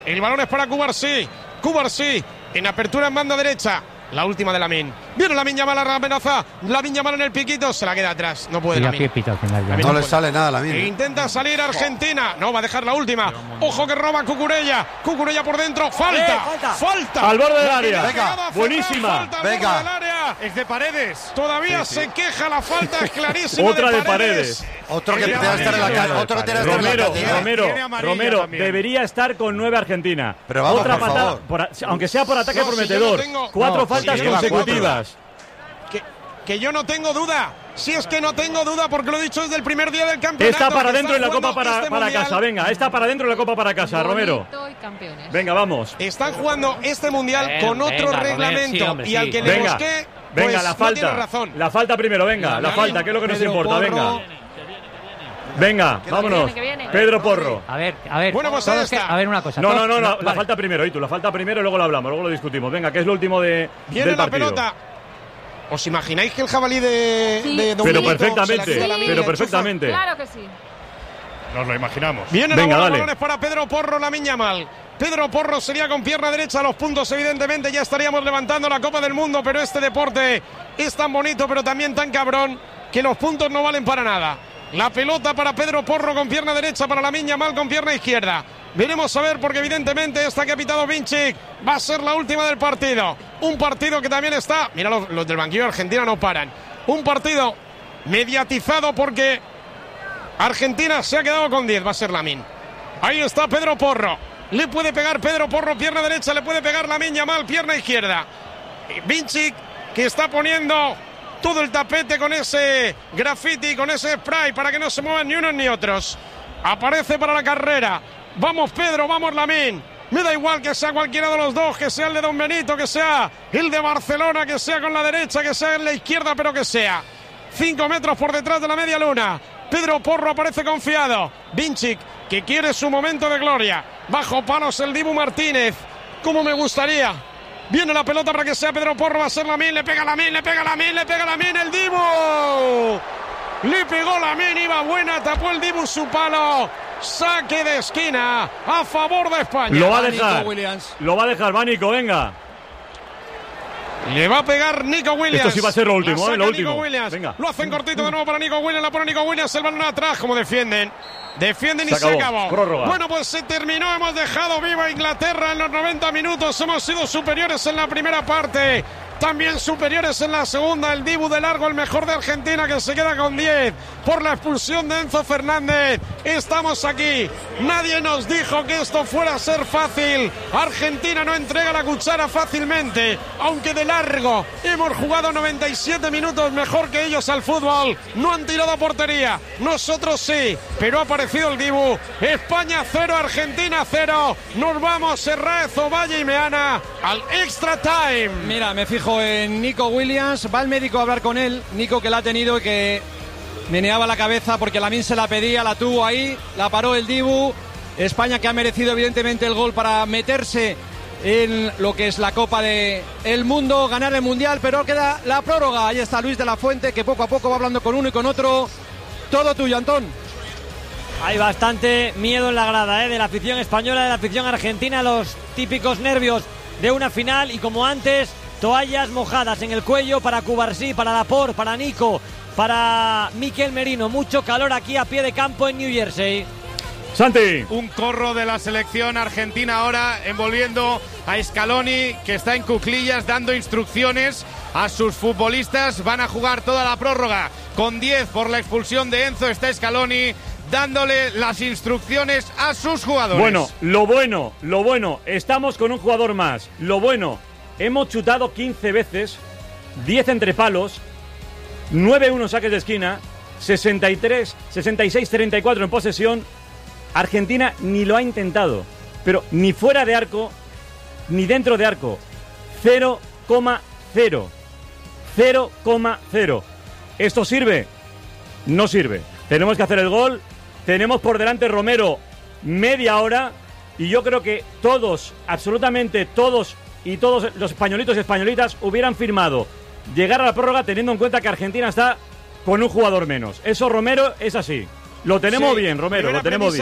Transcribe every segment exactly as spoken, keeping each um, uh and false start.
El balón es para Cubarsí. Cubarsí en apertura en banda derecha. La última de Lamine. Viene Lamine Yamal a la amenaza. Lamine Yamal en el piquito. Se la queda atrás. No puede Lamine. No, no le sale nada a Lamine. E intenta salir Argentina. No, va a dejar la última. Ojo que roba Cucurella. Cucurella por dentro. Falta. Eh, falta. Falta. Al borde del área. Venga. Buenísima. Falta al Venga. borde del área. Es de Paredes. Todavía Sí, sí. se queja. La falta es clarísima. Otra de de Paredes. Paredes. Otro que El tiene que estar en la calle. Otro que tiene que estar en la Romero, calle. Romero, Tiene amarilla Romero, también. debería estar con nueve Argentina. Pero vamos, Otra por patada, favor. por a- aunque sea por ataque No, si prometedor. yo no tengo- Cuatro No, faltas si lleva consecutivas. Que, que yo no tengo duda. Si es que no tengo duda, porque lo he dicho desde el primer día del campeonato. Está para que adentro en la jugando Copa para, este para mundial. casa. Venga, está para adentro en la Copa para casa, Romero. Bonito y campeones. Venga, vamos. Están jugando este mundial Venga, con otro venga, reglamento. Romer, sí, hombre, y al sí. que le Venga, busqué, venga, pues la no tiene falta. razón. La falta primero, venga, la falta, que es lo que nos Pedro importa, Porro. venga. Venga, vámonos. viene, que viene. Pedro Porro. A ver, a ver. Bueno, pues todos ahí está. que- a ver una cosa. No, todos- no, no, la, la vale. falta primero, y tú, la falta primero y luego lo hablamos, luego lo discutimos. Venga, que es lo último de, Viene del la partido. pelota. ¿Os imagináis que el jabalí de, Sí. de Don Pero Benito perfectamente, se la quita la pero Lamine, perfectamente. Claro que sí. Nos lo imaginamos. Viene Venga, la bola, dale. balones para Pedro Porro, Lamine Yamal. Pedro Porro sería con pierna derecha los puntos, evidentemente ya estaríamos levantando la Copa del Mundo, pero este deporte es tan bonito, pero también tan cabrón, que los puntos no valen para nada. La pelota para Pedro Porro con pierna derecha, para Lamine Yamal con pierna izquierda. Veremos a ver, porque evidentemente esta que ha pitado Vinicic va a ser la última del partido. Un partido que también está... Mira, los, los del banquillo de Argentina no paran. Un partido mediatizado porque Argentina se ha quedado con diez, va a ser Lamine. Ahí está Pedro Porro. Le puede pegar Pedro Porro, pierna derecha, le puede pegar Lamine Yamal, pierna izquierda. Vinicic, que está poniendo todo el tapete con ese graffiti, con ese spray, para que no se muevan ni unos ni otros. Aparece para la carrera. Vamos Pedro, vamos Lamine. Me da igual que sea cualquiera de los dos, que sea el de Don Benito, que sea el de Barcelona, que sea con la derecha, que sea en la izquierda, pero que sea. Cinco metros por detrás de la media luna. Pedro Porro aparece confiado. Vinicic, que quiere su momento de gloria. Bajo palos el Dibu Martínez. Como me gustaría. Viene la pelota para que sea Pedro Porro. Va a ser Lamine. Le pega Lamine, le pega Lamine, le pega Lamine. El Dibu. Le pegó Lamine. Iba buena. Tapó el Dibu su palo. Saque de esquina a favor de España. Lo va a Va Nico dejar. Williams. Lo va a dejar, va Nico, venga. Le va a pegar Nico Williams. Esto sí va a ser lo último, La eh, saca lo último. Nico Williams. Venga. Lo hacen cortito de nuevo para Nico Williams. La pone Nico Williams. El balón atrás. Como defienden. Defienden y Se se acabó. acabó. Prórroga. Bueno, pues se terminó. Hemos dejado viva Inglaterra en los noventa minutos. Hemos sido superiores en la primera parte. También superiores en la segunda. El Dibu de largo, el mejor de Argentina, que se queda con diez por la expulsión de Enzo Fernández. Estamos aquí. Nadie nos dijo que esto fuera a ser fácil. Argentina no entrega la cuchara fácilmente, aunque de largo. Hemos jugado noventa y siete minutos mejor que ellos al fútbol. No han tirado a portería. Nosotros sí, pero ha aparecido el Dibu. España cero, Argentina cero. Nos vamos, Serraez, Ovalle y Meana, al extra time. Mira, me fijo en Nico Williams, va el médico a hablar con él, Nico que la ha tenido y que meneaba la cabeza porque Lamine se la pedía, la tuvo ahí, la paró el Dibu. España que ha merecido evidentemente el gol para meterse en lo que es la Copa del Mundo, ganar el Mundial, pero queda la prórroga. Ahí está Luis de la Fuente, que poco a poco va hablando con uno y con otro. Todo tuyo, Antón. Hay bastante miedo en la grada, ¿eh? De la afición española, de la afición argentina, los típicos nervios de una final. Y como antes, toallas mojadas en el cuello para Cubarsí, para Laporte, para Nico, para Mikel Merino. Mucho calor aquí a pie de campo en New Jersey. Santi. Un corro de la selección argentina ahora envolviendo a Scaloni, que está en cuclillas dando instrucciones a sus futbolistas. Van a jugar toda la prórroga con diez por la expulsión de Enzo. Está Scaloni dándole las instrucciones a sus jugadores. Bueno, lo bueno, lo bueno, estamos con un jugador más. Lo bueno, hemos chutado quince veces, diez entre palos, nueve uno saques de esquina, sesenta y tres, sesenta y seis, treinta y cuatro en posesión. Argentina ni lo ha intentado, pero ni fuera de arco, ni dentro de arco. cero coma cero. cero coma cero. ¿Esto sirve? No sirve. Tenemos que hacer el gol. Tenemos por delante Romero media hora. Y yo creo que todos, absolutamente todos y todos los españolitos y españolitas hubieran firmado llegar a la prórroga teniendo en cuenta que Argentina está con un jugador menos. Eso, Romero, es así. Lo tenemos Sí, bien, Romero, primera lo tenemos premisa, bien.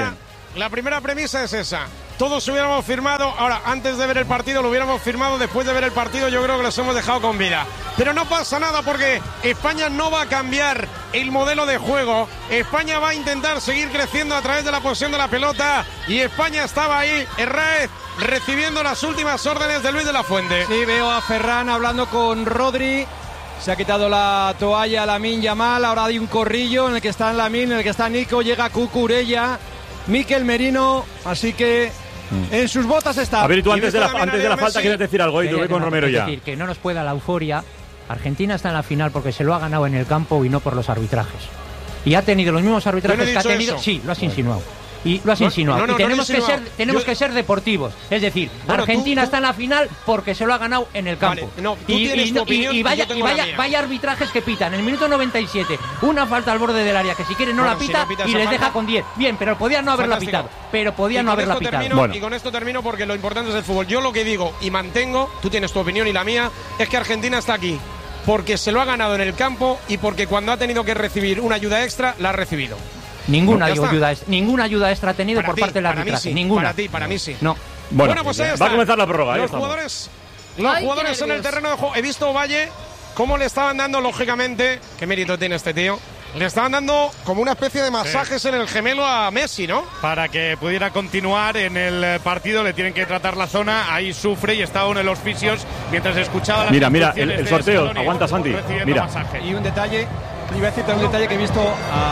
La primera premisa es esa. Todos hubiéramos firmado, ahora, antes de ver el partido, lo hubiéramos firmado, después de ver el partido, yo creo que los hemos dejado con vida. Pero no pasa nada porque España no va a cambiar el modelo de juego. España va a intentar seguir creciendo a través de la posesión de la pelota. Y España estaba ahí, Herrera, recibiendo las últimas órdenes de Luis de la Fuente. Sí, veo a Ferran hablando con Rodri. Se ha quitado la toalla Lamine Yamal. Ahora hay un corrillo en el que está Lamine, en el que está Nico. Llega Cucurella, Mikel Merino. Así que en sus botas está. A ver, tú antes de la, antes de la falta quieres decir algo, y tú ve con Romero ya. Es decir, que no nos pueda la euforia. Argentina está en la final porque se lo ha ganado en el campo y no por los arbitrajes. Y ha tenido los mismos arbitrajes no que ha tenido. Eso. Sí, lo has insinuado. Y lo has insinuado. No, no, y tenemos, no que, ser, tenemos Yo... que ser deportivos. Es decir, bueno, Argentina tú, tú... está en la final porque se lo ha ganado en el campo. Vale, no, tú y, tienes y, tu opinión y, y vaya, y yo y tengo la vaya, mía. vaya arbitrajes que pitan. En el minuto noventa y siete, una falta al borde del área que si quiere no bueno, la pita, si no pita y les falta, deja con diez. Bien, pero podía no haberla fantástico. pitado. Pero podía y no haberla pitado. Termino, bueno. Y con esto termino porque lo importante es el fútbol. Yo lo que digo y mantengo, tú tienes tu opinión y la mía, es que Argentina está aquí porque se lo ha ganado en el campo y porque cuando ha tenido que recibir una ayuda extra, la ha recibido. Ninguna Ya está. ayuda, ninguna ayuda extra ha tenido Para por ti, parte del para mí arbitraje. sí, Ninguna. Para ti, para mí sí. No. Bueno, Bueno, pues ahí va está. a comenzar la prórroga. Ahí Los estamos. jugadores, los Ay, jugadores qué en el nervios. terreno de juego. He visto Valle cómo le estaban dando, lógicamente, qué mérito tiene este tío. Le estaban dando como una especie de masajes en el gemelo a Messi, ¿no? Para que pudiera continuar en el partido le tienen que tratar la zona, ahí sufre y está uno de los fisios mientras escuchaba las Mira, mira, el, instrucciones el de sorteo. Scaloni, Aguanta, Santi. recibiendo Mira. masaje. Y un detalle, iba a decirte un detalle que he visto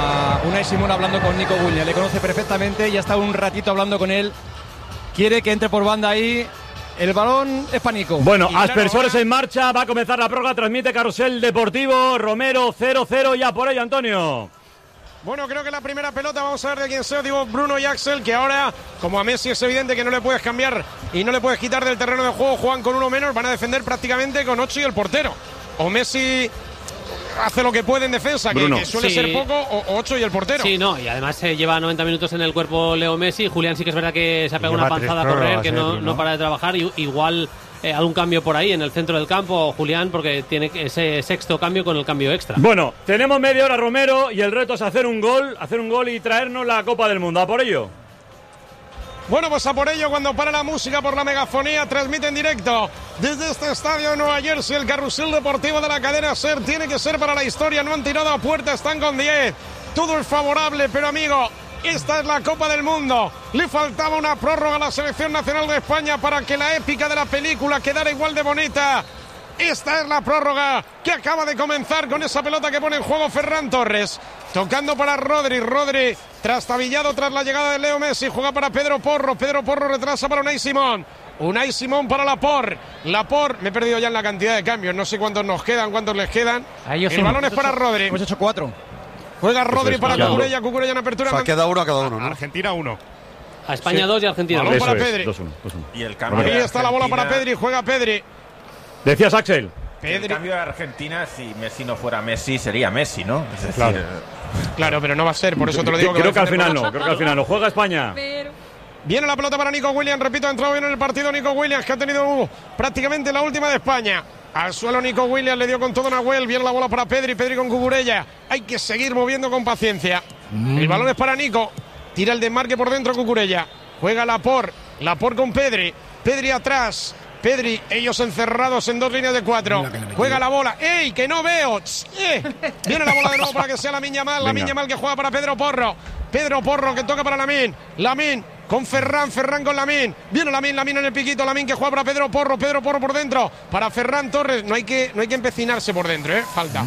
a Unai Simón hablando con Nico Williams. Le conoce perfectamente y ha estado un ratito hablando con él. Quiere que entre por banda ahí. El balón es para Nico. Bueno, Y claro, aspersores ahora- en marcha. Va a comenzar la prórroga. Transmite Carrusel Deportivo. Romero cero cero. Ya por ello, Antonio. Bueno, creo que la primera pelota, vamos a ver de quién sea, digo Bruno y Axel, que ahora, como a Messi es evidente que no le puedes cambiar y no le puedes quitar del terreno de juego, juegan con uno menos, van a defender prácticamente con ocho y el portero. O Messi hace lo que puede en defensa, que, Bruno. que suele Sí. ser poco, o o ocho y el portero. Sí, no, y además se lleva noventa minutos en el cuerpo Leo Messi. Julián sí que es verdad que se ha pegado Lleva una tres panzada a correr, prórrogas, que eh, no, Bruno. no para de trabajar. Y, igual eh, algún cambio por ahí en el centro del campo, Julián, porque tiene ese sexto cambio con el cambio extra. Bueno, tenemos media hora, Romero, y el reto es hacer un gol, hacer un gol y traernos la Copa del Mundo. ¿A por ello? Bueno, pues a por ello, cuando para la música por la megafonía, transmite en directo desde este estadio de Nueva Jersey, el Carrusel Deportivo de la cadena SER. Tiene que ser para la historia, no han tirado a puerta, están con diez. Todo es favorable, pero amigo, esta es la Copa del Mundo. Le faltaba una prórroga a la Selección Nacional de España para que la épica de la película quedara igual de bonita. Esta es la prórroga que acaba de comenzar con esa pelota que pone en juego Ferran Torres. Tocando para Rodri. Rodri trastabillado tras la llegada de Leo Messi. Juega para Pedro Porro. Pedro Porro retrasa para Unai Simón. Unai Simón para Laporte. Laporte, me he perdido ya en la cantidad de cambios. No sé cuántos nos quedan, cuántos les quedan. A ellos El uno. balón es para Rodri. Hemos hecho cuatro. Juega Rodri es, para ya. Cucurella. Cucurella en apertura. O sea, queda uno a cada uno, ¿no? Argentina uno. A España dos y Argentina Balón dos. para Eso es, Pedri. dos uno, dos uno. Y el cambio Ahí de está la bola para Argentina- Pedri. Juega Pedri. Decías, Axel. El Pedri. cambio de Argentina, si Messi no fuera Messi, sería Messi, ¿no? Es decir, Claro. Claro, pero no va a ser, por eso te lo digo. Creo va a que al defender final por no, creo que al final no. Juega España. Viene la pelota para Nico Williams, repito, ha entrado bien en el partido Nico Williams, que ha tenido uh, prácticamente la última de España. Al suelo Nico Williams, le dio con todo Nahuel, viene la bola para Pedri, Pedri con Cucurella. Hay que seguir moviendo con paciencia. Mm. El balón es para Nico, tira el desmarque por dentro Cucurella. Juega Laporte, Laporte con Pedri, Pedri atrás. Pedri, ellos encerrados en dos líneas de cuatro. Juega la bola. ¡Ey, que no veo! Ch, eh. Viene la bola de nuevo para que sea Lamine Yamal. Lamine Yamal que juega para Pedro Porro. Pedro Porro que toca para Lamine. Lamine con Ferran. Ferran con Lamine. Viene Lamine. Lamine en el piquito. Lamine que juega para Pedro Porro. Pedro Porro por dentro. Para Ferran Torres. No hay que, no hay que empecinarse por dentro, ¿eh? Falta.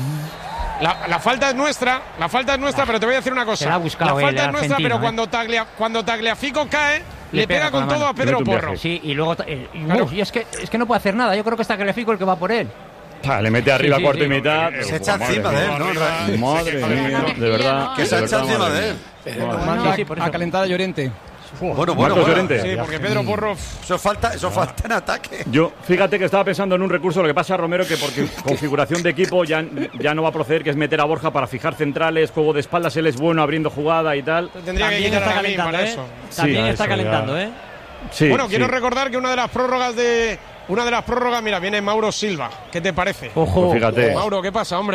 La, la falta es nuestra, la falta es nuestra, pero te voy a decir una cosa. Se la ha buscado la falta él, es nuestra, argentino, pero ¿eh? cuando, Taglia, cuando Tagliafico cae, le, pega, con, con la todo mano. a Pedro Le mete un Porro. viaje. Sí, y luego eh, y, Claro. uf, y es que es que no puede hacer nada. Yo creo que está Tagliafico el que va por él. Ah, le mete arriba Sí, sí, cuarto sí. y mitad. Se echa Madre encima mía. de él, ¿no? Madre mía, de verdad. Que se de echa verdad, encima madre de él. mía. Manda sí, por eso. a calentar a Llorente. Bueno, bueno, Marcos bueno. Llorente. Sí, porque Pedro Porro. Eso falta, eso falta en ataque. Yo, fíjate que estaba pensando en un recurso, lo que pasa, Romero, que porque configuración de equipo ya, ya no va a proceder, que es meter a Borja para fijar centrales, juego de espaldas, él es bueno abriendo jugada y tal. Tendría que También quitar está a Lamine calentando, para ¿eh? eso. También Sí, está eso calentando, ya. ¿eh? Sí, Bueno, quiero sí. recordar que una de las prórrogas de. Una de las prórrogas, mira, viene Mauro Silva. ¿Qué te parece? Ojo. Pues fíjate. Mauro, ¿qué pasa, hombre?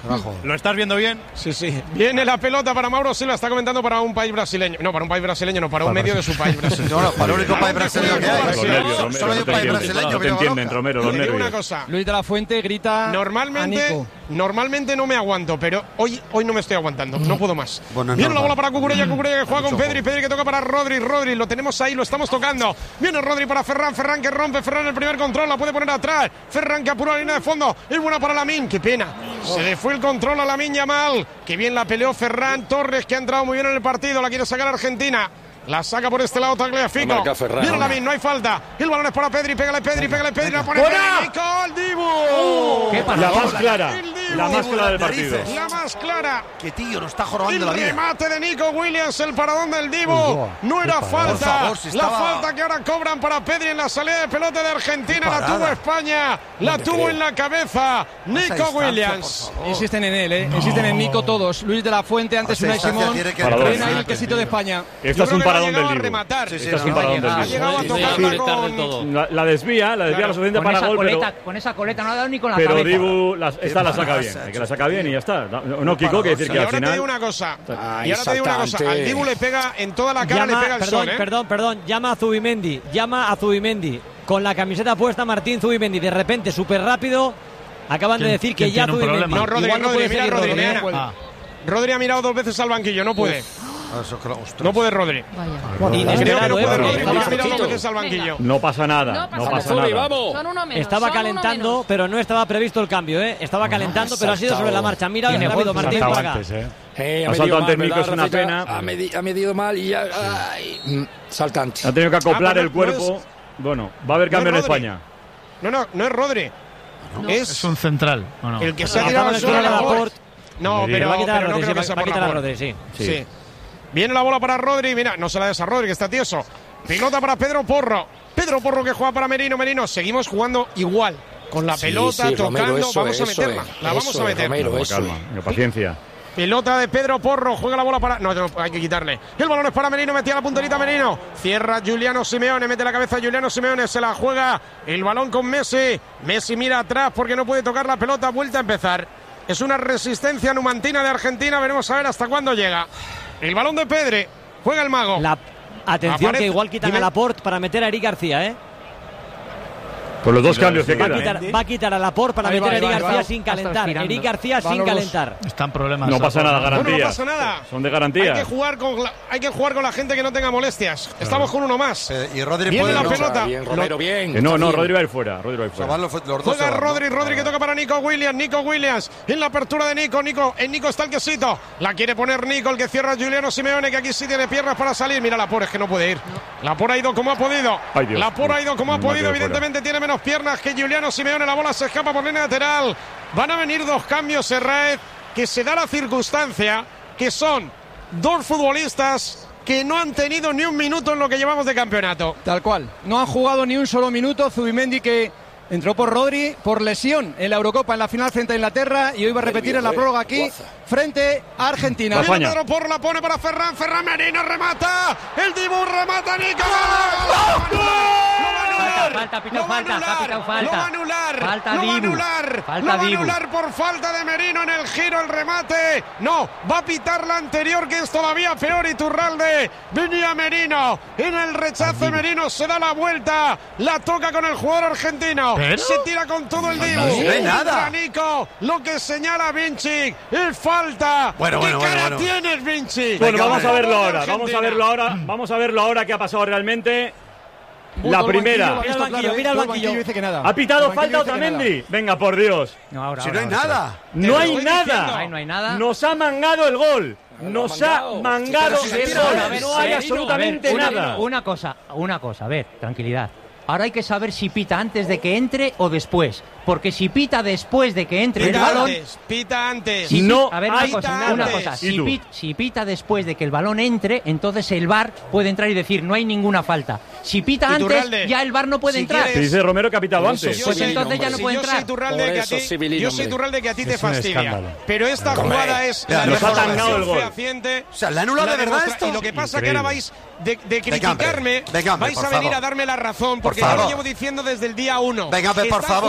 ¿Lo estás viendo bien? Sí, sí. Viene la pelota para Mauro Silva, está comentando para un país brasileño. No, para un país brasileño, no, para un medio de su país brasileño. No, no, para el único país brasileño que hay. Los nervios, Romero, Solo hay no un te país entienden, brasileño. no te que entienden, loca. Romero, los Le digo una nervios. cosa. Luis de la Fuente grita a Normalmente, Nico. normalmente no me aguanto, pero hoy, hoy no me estoy aguantando, no puedo más. Bueno, es Viene la normal. bola para Cucurella, Cucurella que juega con Mucho Pedri, juego. Pedri que toca para Rodri, Rodri, lo tenemos ahí, lo estamos tocando. Viene Rodri para Ferran, Ferran que rompe, Ferran el primer control, la puede poner atrás. Ferran que apura la línea de fondo, es buena para Lamine, qué pena. Se le fue el control a Lamine Yamal, que bien la peleó Ferran Torres, que ha entrado muy bien en el partido, la quiere sacar Argentina. La saca por este lado Tagliafico. Marca Ferran. Viene Lamine, no hay falta. El balón es para Pedri, pégale Pedri, pégale Pedri, la pone ¡Fuera! Pedri, Nicol, Dibu. ¿Qué La pasó? más clara, El Dibu. la más clara del Narices. partido. La más clara. Que tío, nos está El jorobando la vida. remate de Nico Williams, el paradón del Dibu. Uy, no era qué falta. Por favor, si La estaba- falta que ahora cobran para Pedri en la salida de pelota de Argentina. Qué La parada. tuvo España. La te tuvo creo. en la cabeza. Nico distancia, Williams. por favor. Insisten en él, ¿eh? Insisten en Nico todos. Luis de la Fuente, antes Esa Unai distancia Simón. tiene que- Paradón. Ven ahí el quesito de España. Esto Yo es creo un que no ha paradón llegado del a Dibu. rematar. Sí, sí, Esto es no, un paradón no del ha Ha Dibu. llegado a No llega a tocarla conectar del con... todo. La, la desvía, la desvía Claro, lo suficiente con para esa gol, pero, coleta, con esa coleta no ha dado ni con la pero cabeza. Dibu la- esta la saca parada bien. se ha Que la hecho. saca bien y ya está. No, no Kiko, que decir Y que al ahora te digo final. una cosa. Ay, y ahora te digo una cosa. saltante. Al Dibu le pega en toda la cara, Llama- le pega el perdón, sol, ¿eh? perdón, perdón. Llama a Zubimendi. Llama a Zubimendi. Con la camiseta puesta Martín Zubimendi. De repente, súper rápido. Acaban de decir que ya Zubimendi. No, Rodri, Igual no Rodri, puede mira seguir Rodri, Rodri, ¿eh? mira. Rodri ha mirado dos veces al banquillo, no puede. Ah, eso, claro, ostras. No puede Rodri. Vaya. Inesperado, Creo que no ¿eh? puede Rodri, Rodri. Estaba- Ha mirado dos Venga. veces al banquillo. No pasa nada. No No pasa pasa Zuri, nada. vamos. Son uno menos. Estaba son uno calentando, menos. pero no estaba previsto el cambio, ¿eh? Estaba calentando, pero ha sido sobre la marcha. Mira, Tiene rápido, gol, Martín, saltaba para acá. Eh, Ha ha saltado medido antes mal, Nico, es ¿verdad, una Rafita? pena. Ha, medi- ha medido mal y ya. Ay, mm, saltante. Ha tenido que acoplar Ah, pero el no cuerpo. es- Bueno, va a haber cambio no en es Rodri. España. No, no, no es Rodri. Es, Es un central, ¿o no? el que se ha Acaba tirado de al suelo. tirar a Laporte. Laporte. No, Pero pero, va a quitar a pero no Rodri, creo sí, que sea va a por quitar a Laporte. Rodri, sí. Sí. Sí. Viene la bola para Rodri, mira, no se la des a Rodri, que está tieso. Pilota para Pedro Porro. Pedro Porro que juega para Merino, Merino. Seguimos jugando igual. Con la Sí, pelota, sí, Romero, tocando, eso vamos es, a eso meterla. es, La vamos eso a es, meter. Romero. Con eso calma, con paciencia. Pelota de Pedro Porro, juega la bola para... No, no, hay que quitarle. El balón es para Merino, metía la punterita Merino. Cierra Giuliano Simeone, mete la cabeza Giuliano Simeone, se la juega el balón con Messi. Messi mira atrás porque no puede tocar la pelota, vuelta a empezar. Es una resistencia numantina de Argentina, veremos a ver hasta cuándo llega. El balón de Pedri, juega el mago. La, atención, Aparece- que igual quitan Dime. a Laporte para meter a Eric García, ¿eh? Por los dos cambios que Va a, quedan. quitar, va a quitar a Laporte para Ahí meter va, a Eric ahí va, García va. sin Está calentar. girando. Eric García sin Vámonos. calentar. Están problemas. No pasa nada, No, no garantía. pasa nada. Son de Hay que garantía. jugar con la, hay que jugar con la gente que no tenga molestias. Estamos con uno más. Eh, y Rodri Viene puede la no. pelota. Bien, Romero, bien. Que no, está no, bien. Rodri va a ir fuera. Rodri va a ir O sea, fuera. van los, los dos Juega se van, ¿no? Rodri, Rodri que toca para Nico Williams, Nico Williams en la apertura de Nico, Nico, en Nico está el quesito, la quiere poner Nico, el que cierra a Giuliano Simeone, que aquí sí tiene piernas para salir, mira Laporte, es que no puede ir, Laporte ha ido como ha podido, Ay, Dios. Laporte ha ido como ha Me ha podido, quedado evidentemente tiene menos piernas que Giuliano Simeone, la bola se escapa por línea lateral, van a venir dos cambios, Serraez, que se da la circunstancia que son dos futbolistas que no han tenido ni un minuto en lo que llevamos de campeonato. Tal cual. No han jugado ni un solo minuto. Zubimendi que entró por Rodri por lesión en la Eurocopa en la final frente a Inglaterra y hoy va a repetir en la prórroga aquí frente a Argentina. Va Viene Pedro Porro, la pone para Ferran, Ferran Merino remata, el Dibu remata, Nico. Falta, pitó Lo va a falta, anular, ha pitado falta. Lo va a anular, Falta lo va a Dibu. anular, Falta lo va a Dibu. anular por falta de Merino en el giro, el remate. No, va a pitar la anterior que es todavía peor, Iturralde. Venía Merino, en el rechace Merino se da la vuelta, la toca con el jugador argentino. ¿Pero? Se tira con todo el Dibu. No hay nada. Entra Nico, lo que señala Vinci, es falta. Bueno, ¿Qué bueno, bueno, cara bueno. tienes, Vinci? Bueno, Venga, vamos a hombre. verlo ahora. Argentina. Vamos a verlo ahora. Vamos a verlo ahora qué ha pasado realmente. La Buto al primera. banquillo, Mira el esto, banquillo, claro, mira el ¿eh? Todo banquillo. dice que nada. Ha pitado El banquillo falta dice que nada. Otamendi. Venga, por Dios. No, ahora, Si no ahora, hay ahora. nada. No lo hay estoy diciendo. nada. Ahí no hay nada. Nos ha mangado el gol. Nos ha mangado. mangado Pero si se el tira, gol. a ver, No hay sí, absolutamente a ver, una, nada. Una cosa, una cosa, a ver, tranquilidad. Ahora hay que saber si pita antes de que entre o después. Porque si pita después de que entre el Pita balón. antes, pita antes. Si No pi- a ver, una hay cosa, nada. una cosa. Si, ¿Y tú? pi- si pita después de que el balón entre, entonces el V A R puede entrar y decir no hay ninguna falta. Si pita Iturralde, antes, ya el V A R no puede si entrar. quieres- Dice Romero que ha pitado Por eso antes. sí. Pues Civilino, entonces ya no hombre. puede yo soy entrar. Iturralde Por que a eso, ti, Civilino, yo soy hombre. Iturralde que a ti te Es un fastidia. escándalo. Pero esta Hombre. jugada es Ya, la nos ha demostración tangado el gol. fehaciente. O sea, ¿le ha anulado La de verdad demostra- esto? Y lo que pasa es que Increíble. ahora vais de, de Venga, hombre. criticarme, Venga, hombre, vais por a venir favor. a darme la razón, Por porque yo lo favor. llevo diciendo desde el día uno. Venga, hombre, que por está favor. jugando con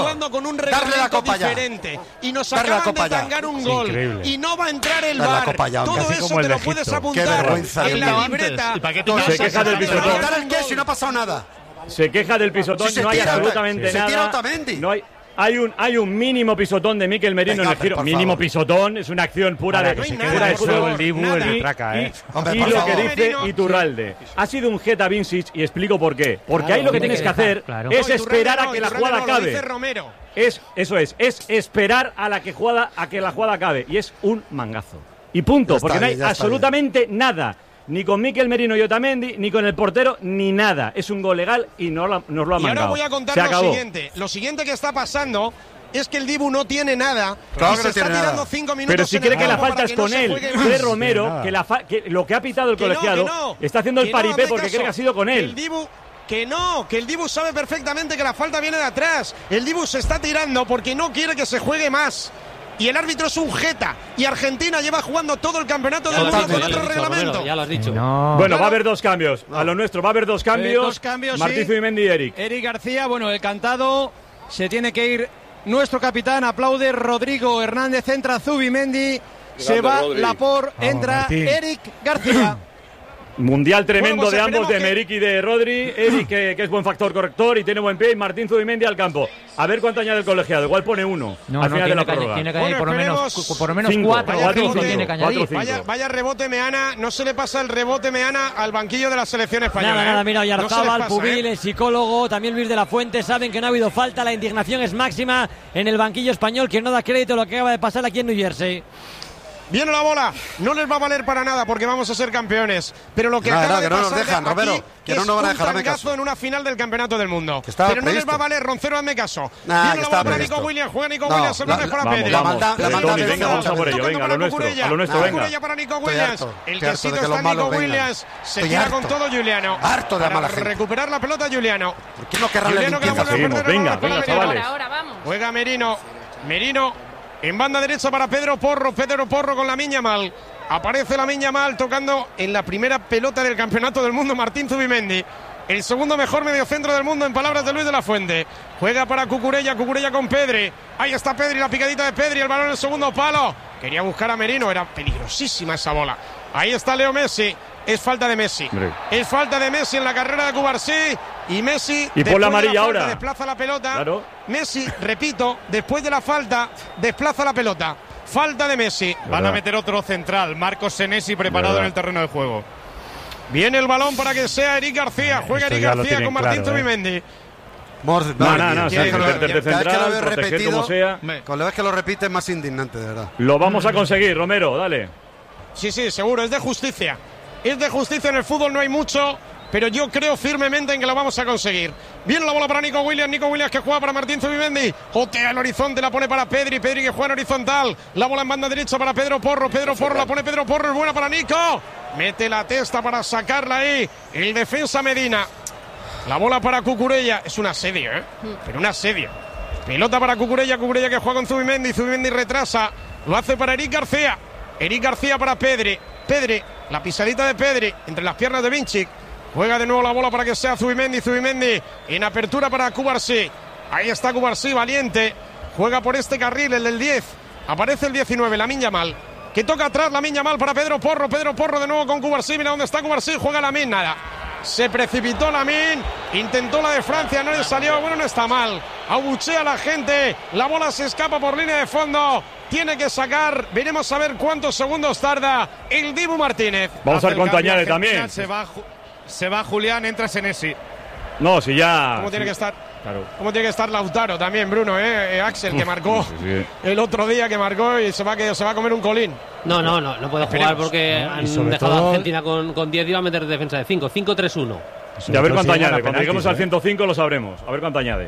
con un Darle la reglamento copa ya. diferente y nos Darle la acaban copa de ya. tangar un Es gol increíble. y no va a entrar el Darle la V A R. copa ya, hombre. Todo Casi eso como el te de lo puedes Egipto. Qué apuntar vergüenza en de la Dios. libreta. ¿Y para qué te No, tiras? Se queja del ¿Pero pisotón. quitar el qué si no ha pasado nada? Se queja del pisotón, Si se no hay tira, absolutamente se nada. tira Otamendi. No hay, hay un hay un mínimo pisotón de Mikel Merino Venga, en el giro. por Mínimo favor. pisotón, es una acción pura Para de que se quede pura de por fútbol. favor, el Dibu, nada. el Y- traca, ¿eh? Hombre, y por lo favor. que dice Merino, Iturralde. Ha sido un Geta Vincic y explico por qué. Porque Claro, ahí lo que tiene tienes que que dejar, hacer claro. es No, Iturralde esperar a no, que la Iturralde jugada no, lo dice acabe. Romero. Es, eso es, es esperar a la que jugada, a que la jugada acabe. Y es un mangazo. Y punto, Ya está porque no hay bien, ya está absolutamente nada. Ni con Mikel Merino y Otamendi, ni con el portero, ni nada. Es un gol legal y no lo- nos lo ha Y ahora mandado. voy a contar Se lo acabó. siguiente. Lo siguiente que está pasando es que el Dibu no tiene nada Claro y que se no está tiene tirando nada. cinco minutos Pero si en cree el que la campo falta para es que no con se él, juegue Fred más. Romero, que, la fa- que lo que ha pitado el Que no, colegiado que no. está haciendo el Que no, paripé hazme porque caso. cree que ha sido con Que él. El Dibu, que no, que el Dibu sabe perfectamente que la falta viene de atrás. El Dibu se está tirando porque no quiere que se juegue más. Y el árbitro es un jeta. Y Argentina lleva jugando todo el campeonato Ya del lo has mundo dicho, con ya lo otro has dicho, reglamento. Romero, ya lo has dicho. No. Bueno, va a Claro. haber dos cambios. A lo nuestro va a haber dos cambios. dos cambios, Martín sí. Zubimendi y Eric. Eric García, bueno, el cantado, se tiene que ir nuestro capitán, aplaude Rodrigo Hernández, entra Zubimendi, se va Rodri. Lapor, entra Martín. Eric García. Mundial tremendo Bueno, pues de ambos, de esperemos que- Meric y de Rodri. Eric, que, que es buen factor corrector y tiene buen pie. Y Martín Zubimendi al campo. A ver cuánto añade el colegiado. Igual pone uno No, al no, final de tiene la que, prórroga. tiene que Bueno, añadir por lo menos, esperemos cu- por lo menos cinco, cuatro, vaya cuatro o rebote, cinco tiene que cuatro o añadir. cinco. Vaya, vaya rebote Meana, no se le pasa el rebote Meana al banquillo de la selección española. Nada, nada, ¿eh? mira, No se les Oyarzabal, pasa, Pubil, ¿eh? el psicólogo, también Luis de la Fuente, saben que no ha habido falta, la indignación es máxima en el banquillo español, que no da crédito a lo que acaba de pasar aquí en New Jersey. Viene la bola, no les va a valer para nada porque vamos a ser campeones. Pero lo que Nada, acaba nada, de que no nos pasar dejan, aquí Romero, que es no nos van a un dejar, hazme tangazo caso. en una final del campeonato del mundo. Que estaba Pero no les previsto. va a valer, Roncero, hazme caso. Nah, Viene que la estaba bola para previsto. Nico Williams, juega Nico No, Williams, el la- rebote la- para Vamos, Pedri. la vamos. maldad- la Eh, maldad Tony, de venga, vamos a por ello. Tocando Venga, a para lo nuestro. Cucurella. A lo nuestro, venga. Cucurella para Nico Estoy Williams. harto, El estoy que sí harto de que está los malos Nico vengan. Williams. Se Estoy tira harto. con todo Juliano. Harto de Para mala gente. recuperar la pelota Juliano. ¿Por qué no querrán la Juliano que la limpieza? vuelve a Seguimos, perder el venga, balón para venga, Merino. chavales. Ahora vamos. Juega Merino. Merino en banda derecha para Pedro Porro. Pedro Porro con la Miña Mal. Aparece la Miña Mal tocando en la primera pelota del campeonato del mundo Martín Zubimendi. El segundo mejor mediocentro del mundo en palabras de Luis de la Fuente. Juega para Cucurella, Cucurella con Pedri. Ahí está Pedri, la picadita de Pedri, el balón en el segundo palo. Quería buscar a Merino, era peligrosísima esa bola. Ahí está Leo Messi. Es falta de Messi. Hombre. Es falta de Messi en la carrera de Cubarsí. Y Messi. Y por después la de amarilla falta, ahora. Desplaza la pelota. Claro. Messi, repito, después de la falta, desplaza la pelota. Falta de Messi. Van a meter otro central, Marcos Senesi preparado Verdad. en el terreno de juego. Viene el balón para que sea Eric García. Juega Esto Eric ya lo García tienen con Martín claro, ¿eh? Zubimendi. Mor- No, madre no, mía, no, sí, cada vez que lo- meterte cada vez que lo central, veo proteger repetido, como sea. Con la vez que lo repite es más indignante, de verdad. Lo vamos a conseguir, Romero, dale. Sí, sí, seguro, es de justicia. Es de justicia, en el fútbol no hay mucho, pero yo creo firmemente en que lo vamos a conseguir. Viene la bola para Nico Williams, Nico Williams que juega para Martín Zubimendi. Jotea el horizonte, la pone para Pedri, Pedri que juega en horizontal. La bola en banda derecha para Pedro Porro, Pedro Porro la pone Pedro Porro, es buena para Nico. Mete la testa para sacarla ahí, el defensa Medina. La bola para Cucurella, es un asedio, ¿eh? Pero un asedio. Pelota para Cucurella, Cucurella que juega con Zubimendi, Zubimendi retrasa, lo hace para Eric García. Eric García para Pedri, Pedri, la pisadita de Pedri entre las piernas de Vincic. Juega de nuevo la bola para que sea Zubimendi, Zubimendi en apertura para Cubarsí. Ahí está Cubarsí, valiente. Juega por este carril, el del diez. Aparece el diecinueve, Lamine Yamal. Que toca atrás Lamine Yamal para Pedro Porro. Pedro Porro de nuevo con Cubarsí. Mira dónde está Cubarsí. Juega Lamine, nada. Se precipitó Lamine. Intentó la de Francia, no le salió. Bueno, no está mal. Abuchea a la gente. La bola se escapa por línea de fondo. Tiene que sacar. Veremos a ver cuántos segundos tarda el Dibu Martínez. Vamos a Hace ver cuánto el cambio añade Argentina, también. Se va, Ju- se va Julián, entra Senesi. No, si ya. ¿Cómo tiene sí, que estar? Claro. ¿Cómo tiene que estar Lautaro también, Bruno? Eh? Eh, Axel, que marcó Sí, sí. el otro día, que marcó y se va, que, se va a comer un colín. No, no, no, no puede jugar Esperemos. porque No, y han sobre dejado todo- a Argentina con, con diez y va a meter defensa de cinco. cinco tres uno. Y a ver cuánto Si llegan añade. a Cuando lleguemos penaltis, al ¿eh? ciento cinco lo sabremos. A ver cuánto añade.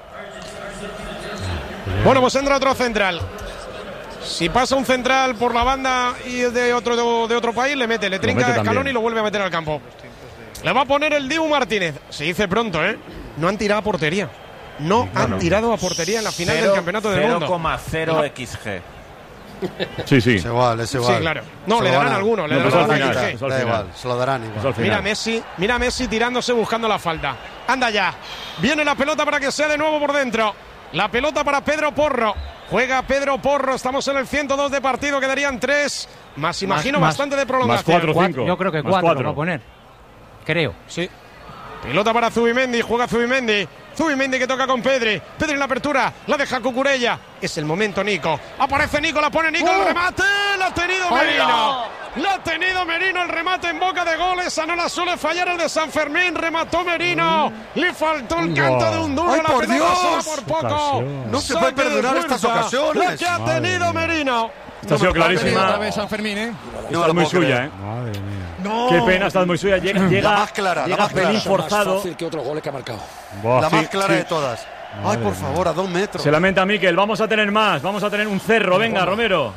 Bueno, pues entra otro central. Si pasa un central por la banda y es de otro, de otro país, le mete, le trinca mete a Escalón también. y lo vuelve a meter al campo. Le va a poner el Dibu Martínez. Se dice pronto, ¿eh? No han tirado a portería. No han tirado a portería en la final del campeonato del mundo. cero coma cero equis ge. Sí, sí. Es igual, es igual. Sí, claro. No, Se le lo darán van a- alguno, le No, darán pues al alguno. final, X G. eso al Da final. igual, se lo darán igual. Eso al final. Mira Messi, mira Messi tirándose buscando la falta. Anda ya. Viene la pelota para que sea de nuevo por dentro. La pelota para Pedro Porro. Juega Pedro Porro. Estamos en el ciento dos de partido. Quedarían tres. Más, imagino, más, bastante de prolongación. Más cuatro, cinco. Yo creo que Más cuatro, cuatro. va a poner. Creo. Sí. Pelota para Zubimendi. Juega Zubimendi. Zubimendi que toca con Pedri. Pedri en la apertura. La deja Cucurella. Es el momento, Nico. Aparece Nico. La pone Nico. ¡Oh! El remate. La ha tenido Merino. La ha tenido Merino. El remate en boca de goles. Esa no la suele fallar el de San Fermín. Remató Merino. Le faltó el canto de un duro. ¡Ay, La por pelota se va Dios! por poco. Ocasión. No se puede Saque de perdonar fuerza. estas ocasiones. La que ha tenido Merino. Esta ha sido Otra clarísima. vez San Fermín, ¿eh? No Esta lo es muy puedo suya, creer. ¿eh? Madre mía. No. Qué pena, esta es muy suya. Llega, llega, más clara, la llega más clara. pelín Mucho más forzado. fácil que otros goles que ha marcado. Buah, La sí, más clara sí. de todas. Ay, por favor, a dos metros. Se lamenta Miquel. Vamos a tener más. Vamos a tener un cerro. Venga, Romero.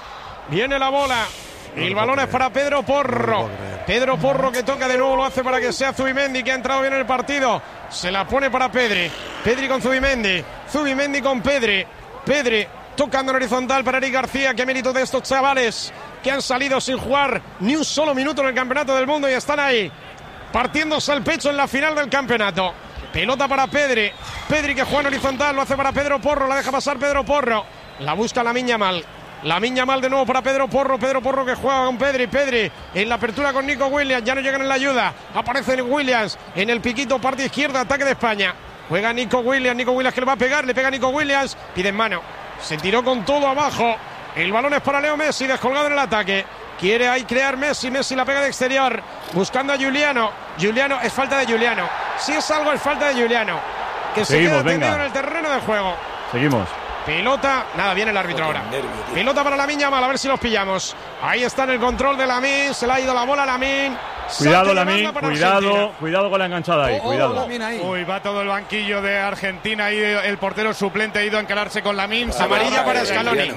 Viene la bola. El balón es para Pedro Porro. Pedro Porro que toca de nuevo, lo hace para que sea Zubimendi, que ha entrado bien en el partido. Se la pone para Pedri. Pedri con Zubimendi. Zubimendi con Pedri. Pedri tocando en horizontal para Eric García. Qué mérito de estos chavales que han salido sin jugar ni un solo minuto en el Campeonato del Mundo y están ahí partiéndose el pecho en la final del campeonato. Pelota para Pedri. Pedri que juega en horizontal, lo hace para Pedro Porro. La deja pasar Pedro Porro. La busca Lamine Yamal. Lamine Yamal de nuevo para Pedro Porro. Pedro Porro que juega con Pedri. Pedri en la apertura con Nico Williams. Ya no llegan en la ayuda. Aparece Williams en el piquito, parte izquierda, ataque de España. Juega Nico Williams. Nico Williams que le va a pegar. Le pega Nico Williams. Pide en mano. Se tiró con todo abajo. El balón es para Leo Messi, descolgado en el ataque. Quiere ahí crear Messi. Messi la pega de exterior. Buscando a Juliano. Juliano, es falta de Juliano. Si es algo, es falta de Juliano. Que se Seguimos, queda tendido venga. en el terreno de juego. Seguimos. Pelota, nada, viene el árbitro ahora. Pelota para Lamine Yamal, a ver si los pillamos. Ahí está en el control de Lamine, se le ha ido la bola a Lamine. Cuidado, Lamine, cuidado, cuidado con la enganchada ahí, cuidado. Uy, va todo el banquillo de Argentina y el portero suplente ha ido a encararse con Lamine. Se Amarilla va- para Scaloni.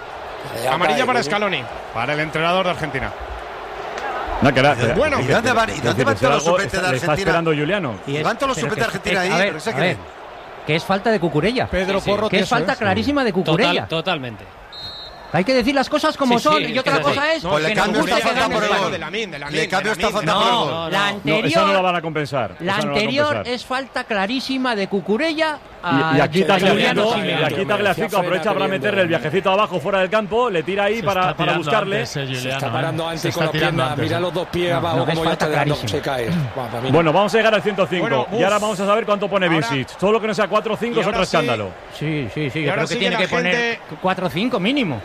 Amarilla para Scaloni. Para el entrenador de Argentina. No, que era- Bueno, ¿y dónde van, y es dónde decir, van todos los algo suplentes está- de le está Argentina? esperando Juliano. Y es- Van todos los pero suplentes de que- Argentina eh, ahí, a ver, pero ¿se a creen? ver, que es falta de Cucurella. Pedro Sí, sí. Porro, Que es eso falta es. clarísima de Total- Cucurella. totalmente. Hay que decir las cosas como Sí, sí, son. es y otra que cosa sí. es. Pues le que cambio Cucurella esta falta gane por el el balón. gol. De Lamine, de Lamine, Le cambio de esta Lamine. falta por el No, gol. No, la no. No, anterior, esa no la van a compensar. la esa no la van a anterior compensar. es falta clarísima de Cucurella Y, a y aquí Juliano Tagliafico, Simeone. y aquí Tagliafico aprovecha para meterle el viajecito abajo fuera del campo, le tira ahí para, para buscarle. Se está parando antes con las piernas. Mira los dos pies No, abajo no, es como ya falta está dando, clarísima. se cae. Va, para mí. Bueno, vamos a llegar al ciento cinco Bueno, y uf. ahora vamos a saber cuánto pone Ahora- Vincic. Todo lo que no sea cuatro o cinco Y es otro ahora sí. escándalo. Sí, sí, sí. Y Yo ahora creo que sí tiene que que la poner gente- cuatro o cinco mínimo.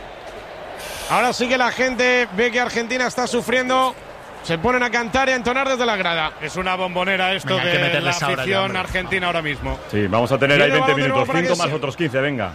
Ahora sí que la gente ve que Argentina está sufriendo. Se ponen a cantar y a entonar desde la grada. Es una bombonera esto Venga, hay que de la meterles ahora ya, afición hombre. argentina ahora mismo. Sí, vamos a tener Viene ahí el veinte balón de nuevo minutos, para cinco que más se- otros quince, venga.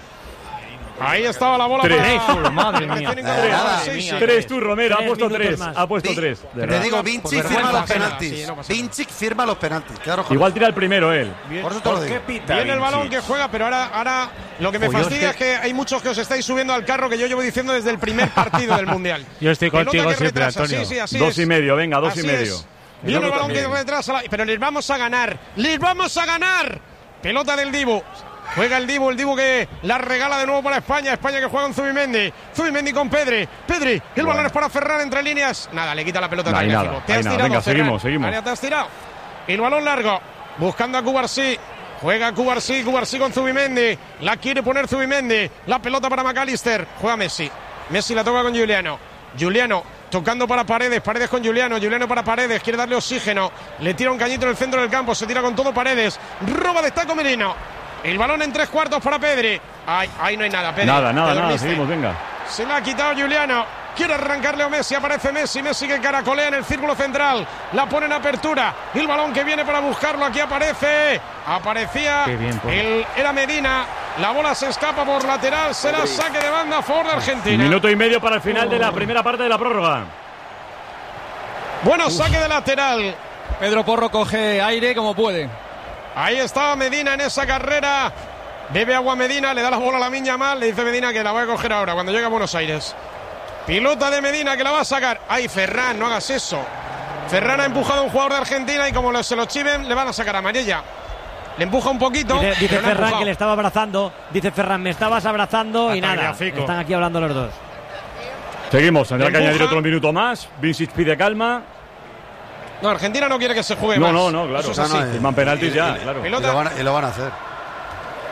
Ahí estaba la bola Tres. para... Madre el mía. recién Nada, incorporado, madre sí, sí. mía. Tres tú, Romero, ha Tres puesto minutos tres. más. Ha puesto Vi- tres. de Te verdad. digo, Por Vinci vergüenza firma los ajena, penaltis. sí, no pasa nada. Vinci firma los penaltis. Claro, joder. Igual tira el primero él. Por eso te lo ¿Por qué digo. pita Viene el Vinci? balón que juega, pero ahora, ahora lo que me Pues yo fastidia es es que hay muchos que os estáis subiendo al carro que yo llevo diciendo desde el primer partido del Mundial. Yo estoy Pelota contigo que siempre, retrasa, Antonio. Sí, sí, así Dos es. y medio, venga, dos y Así medio. es. Viene el balón que retrasa, la- pero les vamos a ganar. ¡Les vamos a ganar! Pelota del Dibu. Juega el Dibu, el Dibu que la regala de nuevo para España. España que juega con Zubimendi. Zubimendi con Pedri. Pedri, el balón es para Ferran entre líneas. Nada, le quita la pelota No a hay Tagliafico. nada, Te hay has nada. tirado, Venga, Ferran. seguimos, seguimos. Área, te has tirado. El balón largo. Buscando a Cubarsí. Juega Cubarsí, Cubarsí con Zubimendi. La quiere poner Zubimendi. La pelota para McAllister. Juega Messi. Messi la toca con Juliano. Juliano tocando para Paredes. Paredes con Juliano. Juliano para Paredes. Quiere darle oxígeno. Le tira un cañito en el centro del campo. Se tira con todo Paredes. Roba de Taco Merino. El balón en tres cuartos para Pedri. Ay, ahí no hay nada, Pedri. Nada, Te nada, nada, dormiste. seguimos, venga. Se la ha quitado Juliano. Quiere arrancarle a Messi. Aparece Messi. Messi que caracolea en el círculo central. La pone en apertura. El balón que viene para buscarlo. Aquí aparece. Aparecía. Qué bien, por- el, era Medina. La bola se escapa por lateral. Será saque de banda a favor de Argentina. Minuto y medio para el final de la primera parte de la prórroga. Bueno, saque de lateral. Pedro Porro coge aire como puede. Ahí estaba Medina en esa carrera. Bebe agua Medina, le da la bola a Lamine Yamal, le dice Medina que la voy a coger ahora cuando llegue a Buenos Aires. Pilota de Medina que la va a sacar. Ay, Ferran, no hagas eso. Ferran ha empujado a un jugador de Argentina y como se lo chiven, le van a sacar a amarilla. Le empuja un poquito. Dice, dice pero no ha Ferran empujado. que le estaba abrazando. Dice Ferran, me estabas abrazando y Hasta nada. Tagliafico. Están aquí hablando los dos. Seguimos, tendrá que Empuja. añadir otro minuto más. Vincic pide calma. No, Argentina no quiere que se juegue No, más. no, no, claro. Eso es No, así. no, eh. Firman penaltis Y- ya, y- claro. Y Pelota. lo van a, y lo van a hacer.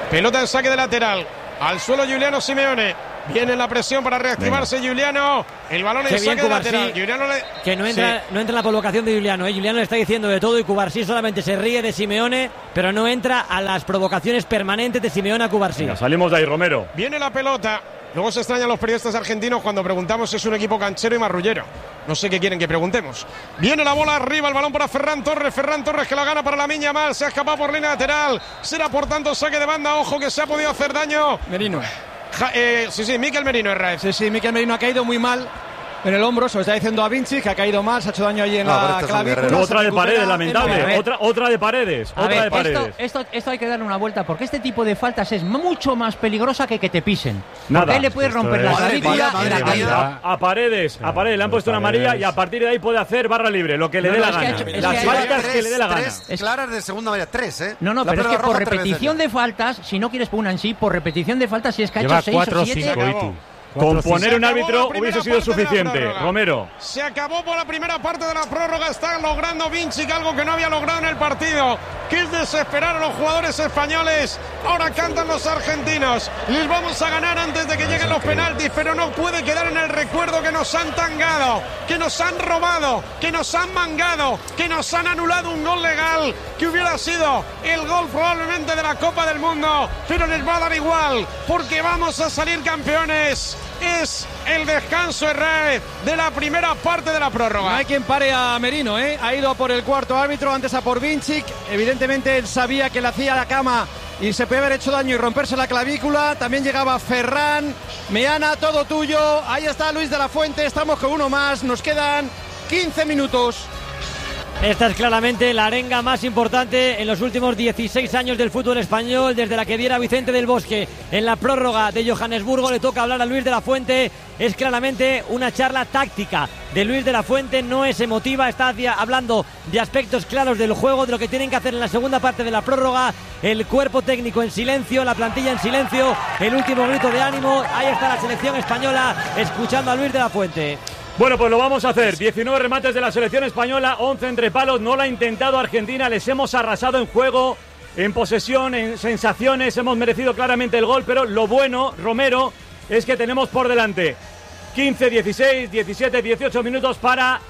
Pelota en saque de lateral. Al suelo Giuliano Simeone. Viene la presión para reactivarse Venga. Giuliano. El balón en saque de lateral. Giuliano le... Que no entra, sí. no entra en la provocación de Giuliano. ¿eh? Giuliano le está diciendo de todo y Cubarsí solamente se ríe de Simeone, pero no entra a las provocaciones permanentes de Simeone a Cubarsí. Venga, salimos de ahí, Romero. Viene la pelota. Luego se extrañan los periodistas argentinos cuando preguntamos si es un equipo canchero y marrullero. No sé qué quieren que preguntemos. Viene la bola arriba, el balón para Ferran Torres. Ferran Torres que la gana para Lamine Yamal. Se ha escapado por línea lateral. Será por tanto saque de banda. Ojo que se ha podido hacer daño. Merino. Ja, eh, sí, sí, Mikel Merino es Raez. Sí, sí, Mikel Merino ha caído muy mal en el hombro, se lo está diciendo a Vinci, que ha caído mal, se ha hecho daño allí en no, la clavícula. Otra de Paredes, lamentable. Otra, otra de Paredes. A otra ver, de Paredes. Esto, esto, esto hay que darle una vuelta, porque este tipo de faltas es mucho más peligrosa que que te pisen. Nada. Porque él le puede romper la clavícula en la caída. A Paredes, a Paredes le han puesto una amarilla y a partir de ahí puede hacer barra libre, lo que le dé la gana. Las faltas que le dé la gana. Tres claras de segunda amarilla, tres, ¿eh? No, no, pero es que por repetición de faltas, si no quieres poner una en sí, por repetición de faltas, si es que ha hecho seis o siete... Con poner un árbitro hubiese sido suficiente, Romero. Se acabó por la primera parte de la prórroga. Está logrando Vinci algo que no había logrado en el partido, que es desesperar a los jugadores españoles. Ahora cantan los argentinos. Les vamos a ganar antes de que lleguen los penaltis, pero no puede quedar en el recuerdo que nos han tangado, que nos han robado, que nos han mangado, que nos han anulado un gol legal, que hubiera sido el gol probablemente de la Copa del Mundo, pero les va a dar igual, porque vamos a salir campeones. Es el descanso Herrera de la primera parte de la prórroga. No hay quien pare a Merino, ¿eh? Ha ido a por el cuarto árbitro, antes a por Vinci. Evidentemente él sabía que le hacía la cama y se puede haber hecho daño y romperse la clavícula. También llegaba Ferran. Meana, todo tuyo. Ahí está Luis de la Fuente. Estamos con uno más. Nos quedan quince minutos. Esta es claramente la arenga más importante en los últimos dieciséis años del fútbol español, desde la que diera Vicente del Bosque en la prórroga de Johannesburgo. Le toca hablar a Luis de la Fuente. Es claramente una charla táctica de Luis de la Fuente, no es emotiva, está hablando de aspectos claros del juego, de lo que tienen que hacer en la segunda parte de la prórroga. El cuerpo técnico en silencio, la plantilla en silencio, el último grito de ánimo. Ahí está la selección española escuchando a Luis de la Fuente. Bueno, pues lo vamos a hacer. diecinueve remates de la selección española, once entre palos. No lo ha intentado Argentina. Les hemos arrasado en juego, en posesión, en sensaciones. Hemos merecido claramente el gol, pero lo bueno, Romero, es que tenemos por delante quince, dieciséis, diecisiete, dieciocho minutos para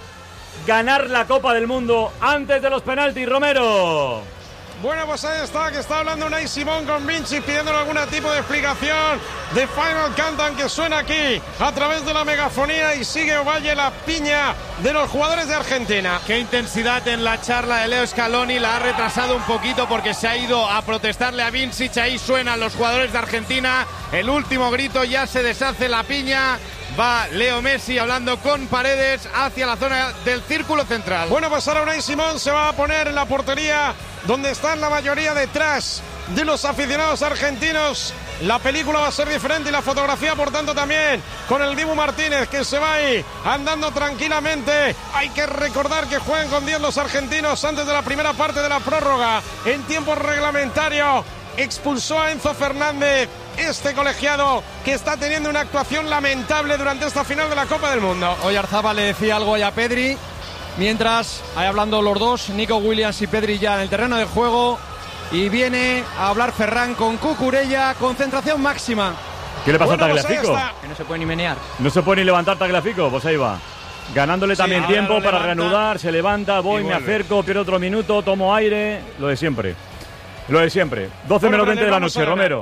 ganar la Copa del Mundo antes de los penaltis, Romero. Bueno, pues ahí está, que está hablando Unai Simón con Vinci, pidiéndole algún tipo de explicación de Final Countdown que suena aquí a través de la megafonía, y sigue Ovalle la piña de los jugadores de Argentina. Qué intensidad en la charla de Leo Scaloni, la ha retrasado un poquito porque se ha ido a protestarle a Vinci. Ahí suenan los jugadores de Argentina, el último grito, ya se deshace la piña. Va Leo Messi hablando con Paredes hacia la zona del círculo central. Bueno, pues ahora Unai Simón se va a poner en la portería, donde están la mayoría detrás de los aficionados argentinos. La película va a ser diferente y la fotografía, por tanto, también, con el Dibu Martínez, que se va ahí andando tranquilamente. Hay que recordar que juegan con diez los argentinos antes de la primera parte de la prórroga. En tiempo reglamentario expulsó a Enzo Fernández, este colegiado que está teniendo una actuación lamentable durante esta final de la Copa del Mundo. Hoy Arzaba le decía algo a Pedri, mientras, ahí hablando los dos, Nico Williams y Pedri ya en el terreno de juego, y viene a hablar Ferran con Cucurella, concentración máxima. ¿Qué le pasa bueno, a Tagliafico? Pues que no se puede ni menear. No se puede ni levantar Tagliafico, pues ahí va. Ganándole sí, también tiempo para levanta, reanudar, se levanta, voy, me acerco, pierdo otro minuto, tomo aire, lo de siempre. Lo de siempre. doce bueno, menos veinte de la noche, Romero.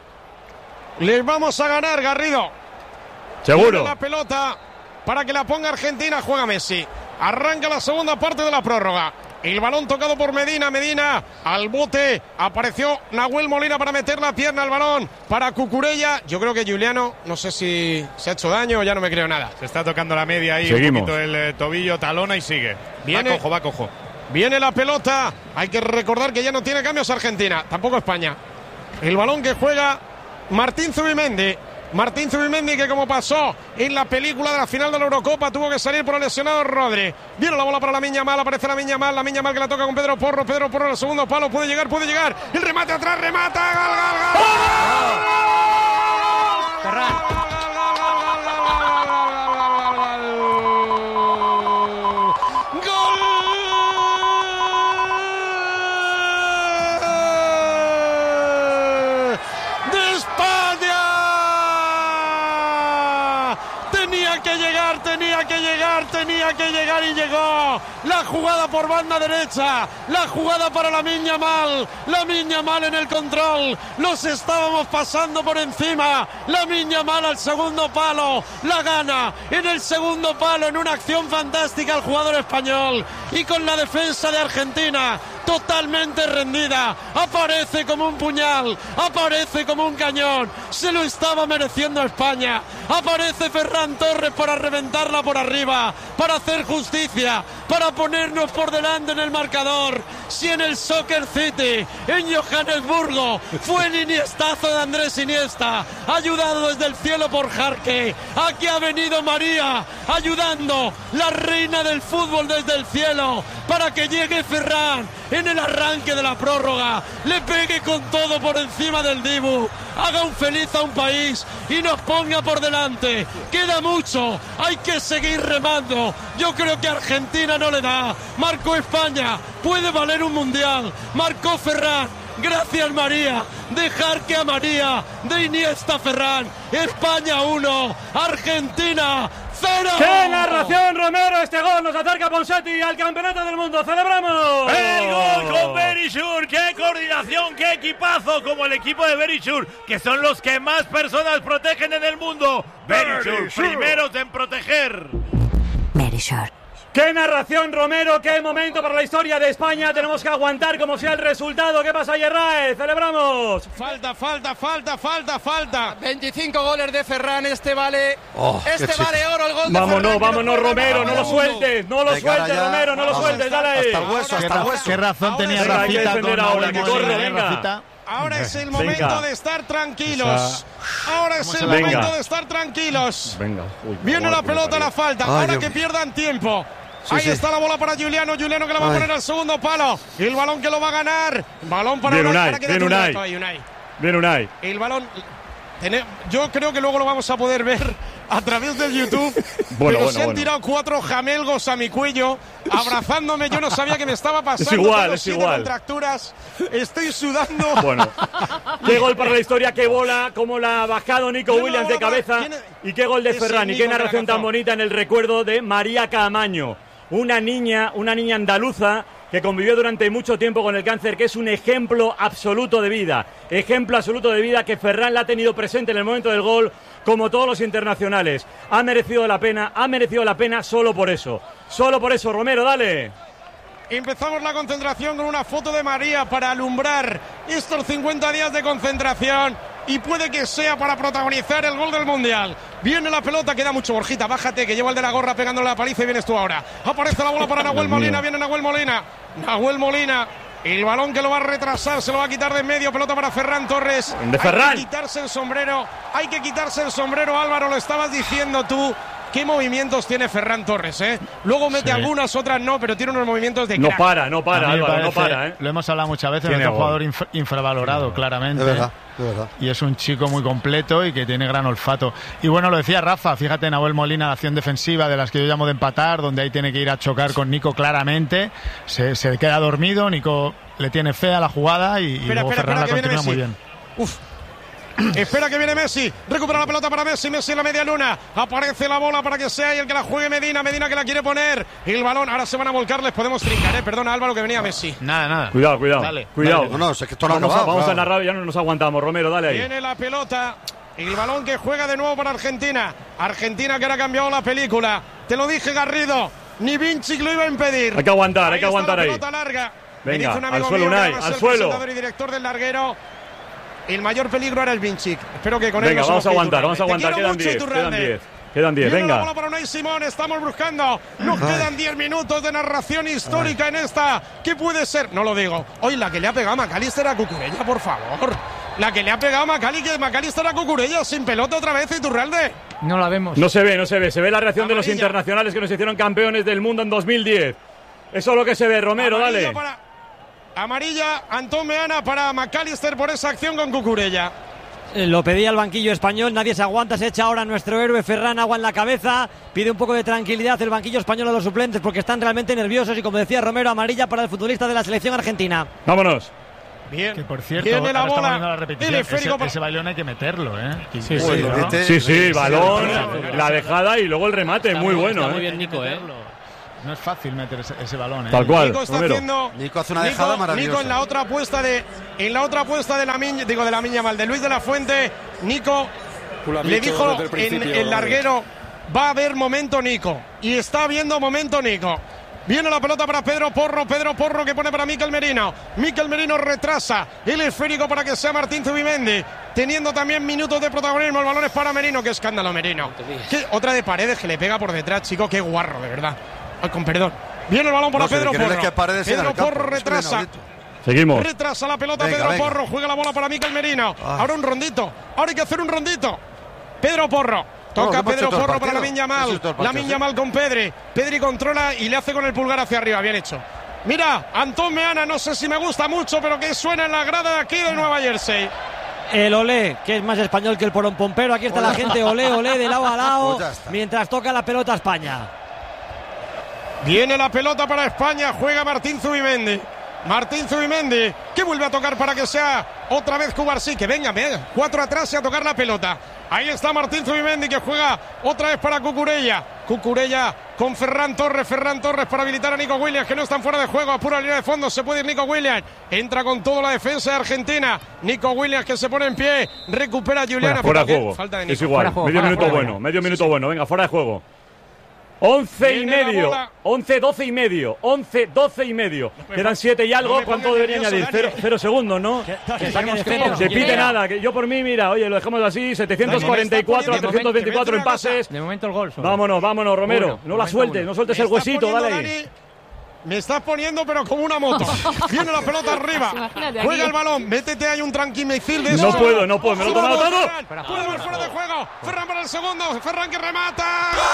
Les vamos a ganar, Garrido. Seguro. Tiene la pelota para que la ponga Argentina, juega Messi. Arranca la segunda parte de la prórroga. El balón tocado por Medina, Medina al bote. Apareció Nahuel Molina para meter la pierna al balón para Cucurella. Yo creo que Giuliano, no sé si se ha hecho daño o ya no me creo nada. Se está tocando la media ahí, Seguimos. un poquito el eh, tobillo, talona y sigue. Viene, va cojo, va cojo. Viene la pelota. Hay que recordar que ya no tiene cambios Argentina, tampoco España. El balón que juega Martín Zubimendi. Martín Zubimendi, que como pasó en la película de la final de la Eurocopa, tuvo que salir por el lesionado Rodri. Viene la bola para Lamine Yamal, aparece Lamine Yamal, Lamine Yamal que la toca con Pedro Porro, Pedro Porro en el segundo palo, puede llegar, puede llegar, el remate atrás, remata, gol, gol, gol. Ferran. llegar, tenía que llegar, tenía que llegar y llegó. La jugada por banda derecha, la jugada para Lamine Yamal, Lamine Yamal en el control, los estábamos pasando por encima. Lamine Yamal al segundo palo, la gana en el segundo palo en una acción fantástica el jugador español, y con la defensa de Argentina totalmente rendida, aparece como un puñal, aparece como un cañón, se lo estaba mereciendo España, aparece Ferran Torres para reventarla por arriba, para hacer justicia, para ponernos por delante en el marcador. Si en el Soccer City, en Johannesburgo, fue el iniestazo de Andrés Iniesta, ayudado desde el cielo por Jarque, aquí ha venido María, ayudando, la reina del fútbol desde el cielo, para que llegue Ferran en el arranque de la prórroga, le pegue con todo por encima del Dibu, haga un feliz a un país y nos ponga por delante. Queda mucho, hay que seguir remando. Yo creo que Argentina no le da. Marcó España, puede valer un mundial. Marcó Ferran, gracias María. Dejar que a María, de Iniesta Ferran. España uno, Argentina cero. ¡Qué narración, Romero! Este gol nos acerca a Ponseti al campeonato del mundo. ¡Celebramos! ¡El gol con Verisure! ¡Qué coordinación, qué equipazo! Como el equipo de Verisure, que son los que más personas protegen en el mundo. Verisure, primeros en proteger. Verisure. ¡Qué narración, Romero! ¡Qué momento para la historia de España! Tenemos que aguantar como sea el resultado. ¿Qué pasa, Yerrae? ¡Celebramos! Falta, falta, falta, falta, falta. veinticinco goles de Ferran, este vale. Oh, este vale oro el gol de vámonos, Ferran. Vámonos, Romero, no lo sueltes, no lo De cara sueltes, ya. Romero, no lo Vamos, sueltes, dale ahí. hasta el hueso, hasta el hueso. ¿Qué razón Ahora tenía sí, hay que Rafita defender con ahora, Nahuel que Molina, corre, eh, venga. Rafita? Ahora es el Venga. momento de estar tranquilos. Ahora es el Venga. momento de estar tranquilos. Venga. Uy, Viene la pelota, la falta. Ay, Ahora Dios que mío. pierdan tiempo. Sí, Ahí sí. está la bola para Juliano. Juliano que la va a Ay. poner al segundo palo. El balón que lo va a ganar. Balón para Bien, Unai. Unai, Ahora queda bien, tu Unai. rato ahí, Unai. Bien, Unai. El balón. Tene- Yo creo que luego lo vamos a poder ver a través del YouTube. Bueno, pero bueno, se han bueno. tirado cuatro jamelgos a mi cuello, abrazándome. Yo no sabía que me estaba pasando. Es igual, Tengo es siete igual. contracturas. Estoy sudando. Bueno, qué gol para la historia, qué bola, cómo la ha bajado Nico Yo no Williams de la bola para- cabeza. ¿quién es? Y qué gol de Ese Ferran, y Nico qué que la narración tan cazó. bonita en el recuerdo de María Caamaño. Una niña, una niña andaluza que convivió durante mucho tiempo con el cáncer, que es un ejemplo absoluto de vida. Ejemplo absoluto de vida que Ferran la ha tenido presente en el momento del gol, como todos los internacionales. Ha merecido la pena, ha merecido la pena solo por eso. Solo por eso, Romero, dale. Empezamos la concentración con una foto de María para alumbrar estos cincuenta días de concentración, y puede que sea para protagonizar el gol del Mundial. Viene la pelota, queda mucho, Borjita, bájate, que lleva el de la gorra pegándole la paliza y vienes tú ahora. Aparece la bola para Nahuel Molina, viene Nahuel Molina. Nahuel Molina, el balón que lo va a retrasar, se lo va a quitar de en medio, pelota para Ferran Torres. De Ferran. Hay que quitarse el sombrero, hay que quitarse el sombrero, Álvaro, lo estabas diciendo tú. ¿Qué movimientos tiene Ferran Torres, eh? Luego mete Sí. algunas, otras no, pero tiene unos movimientos de No crack. para, no A para, mí me Álvaro, no parece- para, ¿eh? Lo hemos hablado muchas veces, Tiene es un gol. jugador inf- infravalorado, claramente. Es verdad, es verdad. Y es un chico muy completo y que tiene gran olfato. Y bueno, lo decía Rafa, fíjate, Nahuel Molina, la acción defensiva de las que yo llamo de empatar, donde ahí tiene que ir a chocar con Nico claramente. Se, se queda dormido, Nico le tiene fe a la jugada y, y Espera, luego espera, Ferran la espera, que viene continúa muy Messi. bien. Uf. Espera que viene Messi, recupera la pelota para Messi, Messi en la media luna, aparece la bola para que sea y el que la juegue Medina, Medina que la quiere poner, el balón, ahora se van a volcar, les podemos trincar, eh, perdona Álvaro que venía Messi. Nada, nada. Cuidado, cuidado, Dale, cuidado. dale. No, no, es que esto no ha Vamos, a, acabado. vamos a claro. narrar, ya no nos aguantamos, Romero, dale ahí. Viene la pelota, el balón que juega de nuevo para Argentina, Argentina que ahora ha cambiado la película, te lo dije Garrido, ni Vinci lo iba a impedir. Hay que aguantar, hay que está aguantar la ahí. pelota larga. Me Venga, dice un al amigo suelo, mío que Unai, además al es el suelo. presentador y director del larguero. El mayor peligro era el Vinci. Espero que con él Venga, no se vamos a nos aguantar, quede vamos a Iturralde. aguantar, Te quedan quiero diez, mucho, quedan Iturralde. diez. Quedan diez, Viene la venga. bola para Unai Simón, estamos buscando. Nos Ay. quedan diez minutos de narración histórica en esta. ¿Qué puede ser? No lo digo. Hoy la que le ha pegado a Macalister a Cucurella, por favor. La que le ha pegado a Macali, que Macalister a Cucurella sin pelota otra vez, Iturralde. No la vemos. No se ve, no se ve. Se ve la reacción de los Amarilla. internacionales que nos hicieron campeones del mundo en dos mil diez. Eso es lo que se ve, Romero, Amarilla dale. para- Amarilla, Antón Meana para Macalister por esa acción con Cucurella. Eh, Lo pedía el banquillo español, nadie se aguanta, se echa ahora nuestro héroe Ferran agua en la cabeza, pide un poco de tranquilidad el banquillo español a los suplentes porque están realmente nerviosos y como decía Romero, amarilla para el futbolista de la selección argentina. Vámonos. Bien. Que por cierto, Viene la ahora estamos bola. viendo la repetición. El Ese, esférico para- ese bailón hay que meterlo, ¿eh? Sí, sí, Bueno, ¿no? sí, sí, balón, la dejada y luego el remate, Está muy muy- bueno. está muy ¿eh? bien Nico, ¿eh? No es fácil meter ese, ese balón, ¿eh? Tal cual, Nico está Romero. haciendo. Nico hace una Nico- dejada maravillosa. Nico en la otra apuesta de. En la otra apuesta de la Miña, digo de la Miña mal, de Luis de la Fuente, Nico Tú lo has le dicho dijo desde el en principio, el larguero, va a haber momento Nico. Y está habiendo momento Nico. Viene la pelota para Pedro Porro, Pedro Porro que pone para Mikel Merino. Mikel Merino retrasa el esférico para que sea Martín Zubimendi, teniendo también minutos de protagonismo. El balón es para Merino, qué escándalo Merino. ¿Qué? Otra de Paredes que le pega por detrás, chico, qué guarro, de verdad. Ay, con perdón. Viene el balón para No, si Pedro lo que Porro. es que Paredes siga en Pedro el campo, Porro es que retrasa. inaudito. Seguimos. Retrasa la pelota Venga, Pedro venga. Porro, juega la bola para Mikel Merino. Ah. Ahora un rondito, ahora hay que hacer un rondito. Pedro Porro, No, toca hemos hecho Pedro todo el Porro para la partido. Miña Hemos Mal. hecho todo el La partido, Miña sí. Mal con Pedri. Pedri controla y le hace con el pulgar hacia arriba, bien hecho. Mira, Antón Meana, no sé si me gusta mucho, pero que suena en la grada de aquí de Nueva Jersey. El olé, que es más español que el porón pompero. Aquí está la gente, olé, olé, de lado a lado, Pues ya está. mientras toca la pelota España. Viene la pelota para España, juega Martín Zubimendi. Martín Zubimendi, que vuelve a tocar para que sea otra vez Cubarsí, que venga, venga, cuatro atrás y a tocar la pelota. Ahí está Martín Zubimendi que juega otra vez para Cucurella. Cucurella con Ferran Torres, Ferran Torres para habilitar a Nico Williams, que no están fuera de juego, a pura línea de fondo, se puede ir Nico Williams. Entra con toda la defensa de Argentina. Nico Williams que se pone en pie, recupera a Juliana. Fuera de Falta- juego. Falta de Nico. Es igual, juego, medio fuera minuto juego. bueno, medio minuto bueno. Venga, fuera de juego. Once y Viene la medio, bola. once, doce y medio, once, doce y medio. Quedan siete y algo. no me ¿Cuánto pongas debería nervioso, añadir? Cero, Dani. cero segundos, ¿no? Que saque de que cero. Se pite nada. Que yo por mí, mira, oye, lo dejamos así. setecientos cuarenta y cuatro a Dani, trescientos veinticuatro en que me dice una pases. De momento el gol solo. Vámonos, vámonos, Romero. Uno, No la momento sueltes, uno. no sueltes Me el estás huesito, poniendo, dale ahí. Dani, me estás poniendo, pero como una moto. Viene la pelota arriba. Imagínate Juega aquí. el balón. Métete ahí un tranquimicil de No eso. puedo, no puedo, me lo he Ojo, tomado vamos, todo. Ferran. Puede ver fuera de juego. Ferran para el segundo. Ferran que remata.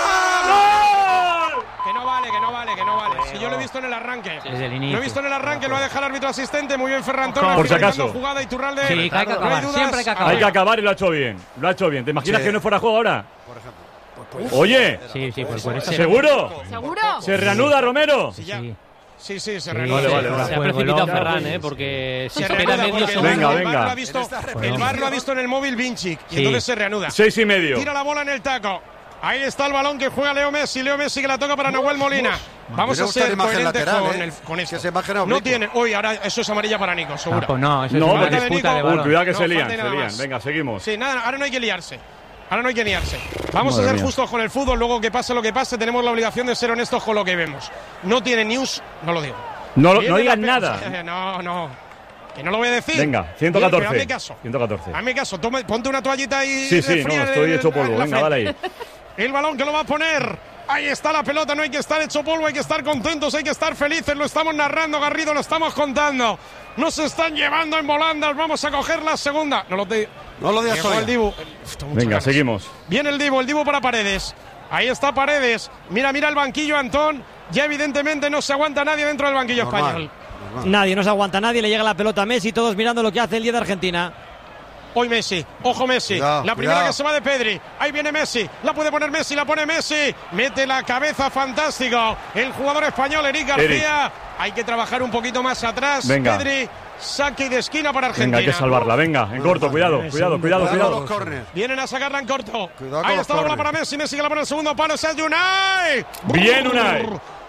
¡Gol! Que no vale, que no vale, que no vale. Si yo lo he visto en el arranque. Desde el inicio. Lo he visto en el arranque, lo ha dejado el árbitro asistente. Muy bien, Ferran Torres. Por si finalizando acaso. Jugada Iturralde. Sí, que hay que No hay acabar, dudas. siempre hay que acabar. Hay que acabar y lo ha hecho bien. Lo ha hecho bien. ¿Te imaginas Sí. que no fuera juego ahora? Por ejemplo. Pues, pues, Oye, Sí, sí, pues por eso. ¿seguro? ¿Seguro? ¿Se reanuda, Romero? Sí, ya. Sí. Sí, sí, se Sí, reanuda. Vale, vale, vale. Se ha Juego, precipitado loco. Ferran, ¿eh? Porque si Se espera reanuda medio porque el segundo. Venga, VAR venga. lo ha visto- En esta el repetición. V A R lo ha visto en el móvil Vinicic y Sí. entonces se reanuda. Seis y medio. Tira la bola en el taco. Ahí está el balón que juega Leo Messi. Leo Messi que la toca para Nahuel Molina. Vamos Me a gusta ser la imagen coherentes lateral, con, ¿eh? el, con Que esto. esa imagen No oblicua. tiene. Uy, ahora eso es amarilla para Nico, seguro. Ah, pues no, eso No, es una porque- disputa de Nico. Uy, balón. cuidado que No se lían, falta se nada lían. más. Venga, seguimos. Sí, nada, ahora no hay que liarse. Ahora no hay que liarse. Vamos Madre a ser mía. justos con el fútbol. Luego que pase lo que pase, tenemos la obligación de ser honestos con lo que vemos. No tiene news, no lo digo. No, lo- Viene no digas la pe- nada. No, no. Que no lo voy a decir. Venga, ciento Bien, catorce. pero hazme caso. ciento catorce. Hazme caso. Toma- ponte una toallita ahí. Sí, sí, de no, fría estoy en- hecho polvo. en la Venga, frente. dale ahí. El balón que lo va a poner. Ahí está la pelota, no hay que estar hecho polvo, hay que estar contentos, hay que estar felices. Lo estamos narrando, Garrido, lo estamos contando. Nos están llevando en volandas, vamos a coger la segunda. No lo, te... No lo digas Llegó todavía. el Dibu. Uf, tengo muchas Venga, ganas. seguimos. Viene el Dibu, el Dibu para Paredes. Ahí está Paredes. Mira, mira el banquillo, Antón. Ya evidentemente no se aguanta nadie dentro del banquillo Normal. español. Nadie, no se aguanta nadie. Le llega la pelota a Messi, todos mirando lo que hace el día de Argentina. Hoy Messi, ojo Messi, Cuidado, la primera cuidado. que se va de Pedri, ahí viene Messi, la puede poner Messi, la pone Messi, mete la cabeza, fantástico, el jugador español Eric García, hay que trabajar un poquito más atrás, Venga. Pedri, saque de esquina para Argentina. Venga, hay que salvarla. Venga, en corto, cuidado, cuidado, cuidado, Cuidado con cuidado. los córneres. Vienen a sacarla en corto, Cuidado con ahí los está la bola córneres. para Messi, Messi que la pone en el segundo palo, Sergio Unai. Bien, Unai.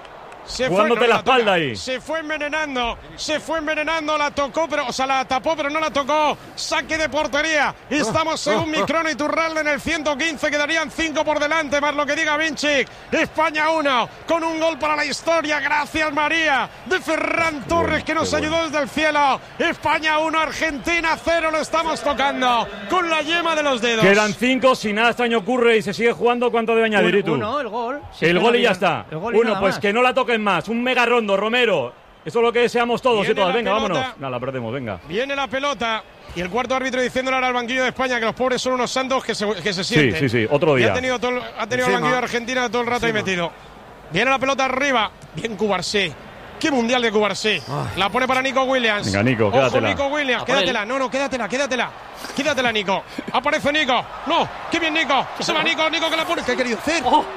Se Jugándote fue, no, la espalda toca. ahí. Se fue envenenando, se fue envenenando, la tocó, pero, o sea, la tapó, pero no la tocó. Saque de portería. Estamos según mi crono y Turralde en el ciento quince, quedarían cinco por delante, más lo que diga Vinci. España uno, con un gol para la historia, gracias María, de Ferran Torres, que nos ayudó desde el cielo. España uno, Argentina cero, lo estamos tocando con la yema de los dedos. Quedan cinco, si nada extraño ocurre y se sigue jugando, ¿cuánto debe añadir y tú? Uno, el gol. Sí, El que gol no y ya había- está. el gol y Uno, nada pues más. que no la toquen más. Un mega rondo, Romero. Eso es lo que deseamos todos y Viene todas. la Venga, pelota. vámonos. No, la perdemos, venga. Viene la pelota y el cuarto árbitro diciéndole ahora al banquillo de España que los pobres son unos santos que se, que se Sí, sienten. sí, sí, otro Y día. ha tenido, todo, el- ha tenido el Encima. banquillo de Argentina todo el rato ahí Encima. metido. Viene la pelota arriba. Bien Cubarsí. Qué mundial de Cubarsí. La pone para Nico Williams. Venga, Nico, Ojo, quédatela. Nico Williams, A por él. quédatela. No, no, quédatela, quédatela. Quédatela, Nico. Aparece Nico. No, qué bien Nico. Se va Nico, Nico que la pone. ¿Qué ha querido hacer?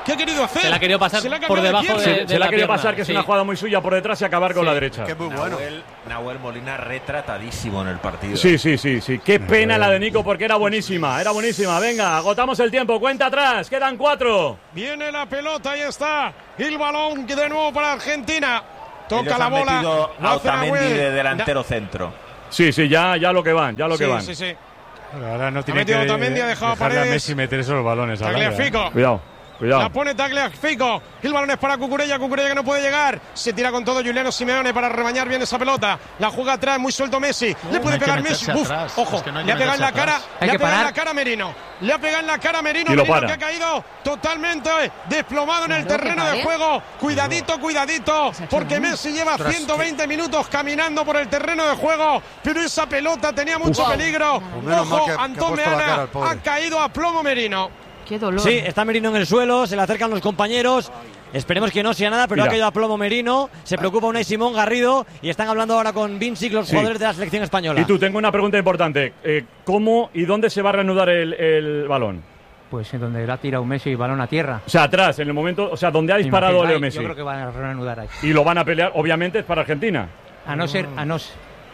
¿Qué ha querido hacer? Se la ha querido pasar Se la ha por cambiado debajo pierna. de, Se, de se la la ha querido pierna, pasar, que sí. es una jugada muy suya por detrás y acabar con Sí, la derecha. Qué muy bueno. Nahuel, Nahuel Molina retratadísimo en el partido. Sí, sí, sí, sí. Qué pena la de Nico porque era buenísima, era buenísima. Venga, agotamos el tiempo, cuenta atrás, quedan cuatro. Viene la pelota, ahí está. El balón que de nuevo para Argentina. Toca Ellos la han bola. metido lo a hace Otamendi Nahuel. de delantero centro. Sí, sí, ya, ya lo que van, ya lo que Sí, van. sí, sí. Ahora no tiene metido que Otamendi, ha dejado dejarle a Paredes. Messi meter esos balones al área, ¿eh? Tagliafico. Cuidado, cuidado. La pone Tagliafico. El balón es para Cucurella. Cucurella que no puede llegar. Se tira con todo Giuliano Simeone para rebañar bien esa pelota. La juega atrás, muy suelto Messi. Le no puede hay que pegar meterse Messi. Uf, atrás. ojo. Es que no hay le que ha pegado en la meterse cara. atrás. Le Hay ha que pegado en parar. la cara a Merino. Le ha pegado en la cara a Merino. Y lo Merino para. que ha caído totalmente desplomado en el Claro que terreno de pare. juego. Cuidadito, cuidadito. Se ha hecho Porque daño. Messi lleva Ostras, ciento veinte minutos caminando por el terreno de juego. Pero esa pelota tenía mucho Wow. peligro. Pues menos mal Ojo, que- que ha Antón puesto la cara Meana al pobre. ha caído a plomo Merino. Qué dolor. Sí, está Merino en el suelo, se le acercan los compañeros. Esperemos que no sea nada, pero Mira. ha caído a plomo Merino. Se preocupa Unai Simón Garrido y están hablando ahora con Vincic, los Sí. jugadores de la selección española. Y tú, tengo una pregunta importante. Eh, ¿Cómo y dónde se va a reanudar el, el balón? Pues en donde le ha tirado Messi balón a tierra. O sea, atrás, en el momento, o sea, donde ha disparado Imagino- Leo Ay, Messi. Yo creo que van a reanudar ahí. Y lo van a pelear, obviamente, es para Argentina. A no ser, a no ser.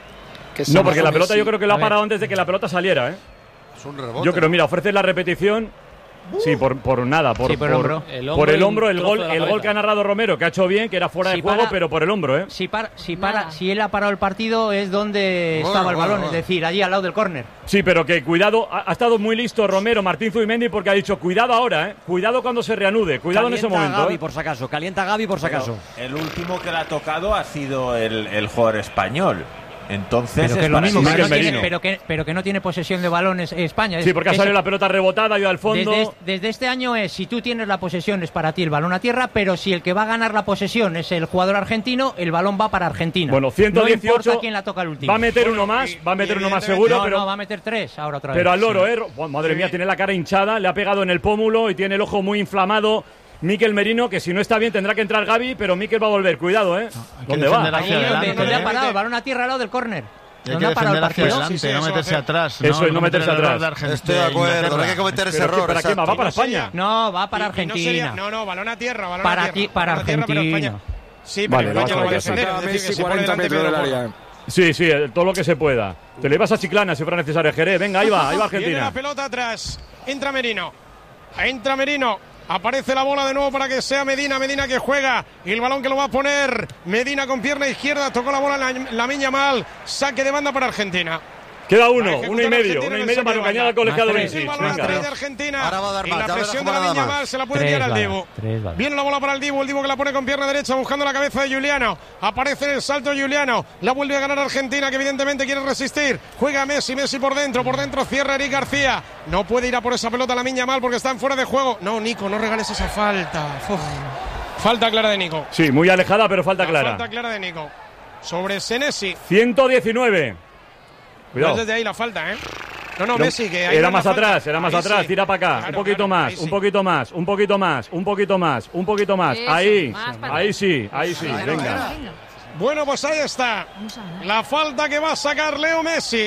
Que No, porque la Messi. pelota yo creo que lo A ha ver. parado antes de que la pelota saliera, ¿eh? Es un rebote. Yo creo, mira, ofreces la repetición. Sí, por, por nada, por, Sí, por el hombro. El por el y un hombro, el trozo gol, de la el gol cabeza. que ha narrado Romero, que ha hecho bien, que era fuera Si de juego, para- pero por el hombro, ¿eh? Si, para, si, para, Nada. si él ha parado el partido es donde Bueno, estaba el bueno, balón, bueno. es decir, allí al lado del córner. Sí, pero que cuidado, ha, ha estado muy listo Romero, Martín Zubimendi, porque ha dicho, cuidado ahora, ¿eh? Cuidado cuando se reanude, cuidado en ese Calienta a momento. Gavi, ¿eh? por si acaso. Calienta a Gavi, por si Pero acaso. el último que le ha tocado ha sido el, el jugador español. Entonces Pero que es es lo para mismo, sí. pero, Mikel no tiene, Merino. pero, que, pero que no tiene posesión de balones España. Es- Sí, porque ha es- salido la pelota rebotada, ha ido al fondo. Desde, desde este año es, si tú tienes la posesión es para ti el balón a tierra, pero si el que va a ganar la posesión es el jugador argentino, el balón va para Argentina. Bueno, ciento No dieciocho. importa quién la toca el último. Va a meter uno más, va a meter uno más seguro, no, pero, no, va a meter tres ahora otra vez. pero al loro, ¿eh? Oh, madre mía, tiene la cara hinchada, le ha pegado en el pómulo y tiene el ojo muy inflamado. Mikel Merino, que si no está bien tendrá que entrar Gavi, pero Mikel va a volver, cuidado, ¿eh? hay que ¿Dónde va? defender Ahí hacia donde, adelante, donde ¿eh? ha parado el balón a tierra al lado del córner. Y hay ¿Dónde que ha parado el defender hacia partido? adelante, Sí, sí, no eso meterse va a hacer. atrás. Eso es, no cometer meterse el error atrás. de Argentina- Estoy de acuerdo, Inglaterra. no hay que cometer ese ¿Pero error. para quién va? ¿Va exacto. para Y no sería- España? No, va para Y- y no Argentina. sería- no, no, balón a tierra, balón Para a tierra. ti- para balón a tierra, pero Argentina. España- Sí, pero Vale, España vamos lo va a a ver. defender, es decir, que Messi se pone cuarenta delante, metros pero del no área. corre. Sí, sí, eh, todo lo que se pueda. Te le vas a Chiclana si fuera necesario, Jerez. Venga, ahí va, ahí va Viene Argentina. la pelota atrás. Entra Merino. Entra Merino. Aparece la bola de nuevo para que sea Medina. Medina que juega. Y el balón que lo va a poner. Medina con pierna izquierda. Tocó la bola la, la Miña mal. Saque de banda para Argentina. Queda Va a uno, ejecutar uno y medio, Argentina uno y en el medio saque para de que añada banda. el colegiado Más El Vinicic. balón atrás de Venga. Argentina. Ahora va a dar y más, la ya verás presión cómo de la la da Miña más. mal se la puede Tres enviar al balas, Dibu. tres balas. Viene la bola para el Dibu. El Dibu que la pone con pierna derecha buscando la cabeza de Juliano. Aparece en el salto Juliano. La vuelve a ganar Argentina, que evidentemente quiere resistir. Juega Messi, Messi por dentro. Por dentro cierra Eric García. No puede ir a por esa pelota la Miña mal porque están fuera de juego. No, Nico, no regales esa falta. Uf. Falta clara de Nico. Sí, muy alejada, pero falta La clara. Falta clara de Nico. Sobre Senesi. ciento diecinueve. No es Cuidado. desde ahí la falta, ¿eh? No, no, Pero Messi, que ahí era no es más la falta. atrás, era más Ahí atrás, sí. tira para acá, Claro, un poquito claro, más, ahí un sí. poquito más, un poquito más, un poquito más, un poquito más. Eso, Ahí, más para ahí atrás. sí, ahí sí, Venga, venga. Venga. Bueno, pues ahí está. Vamos a ganar. La falta que va a sacar Leo Messi.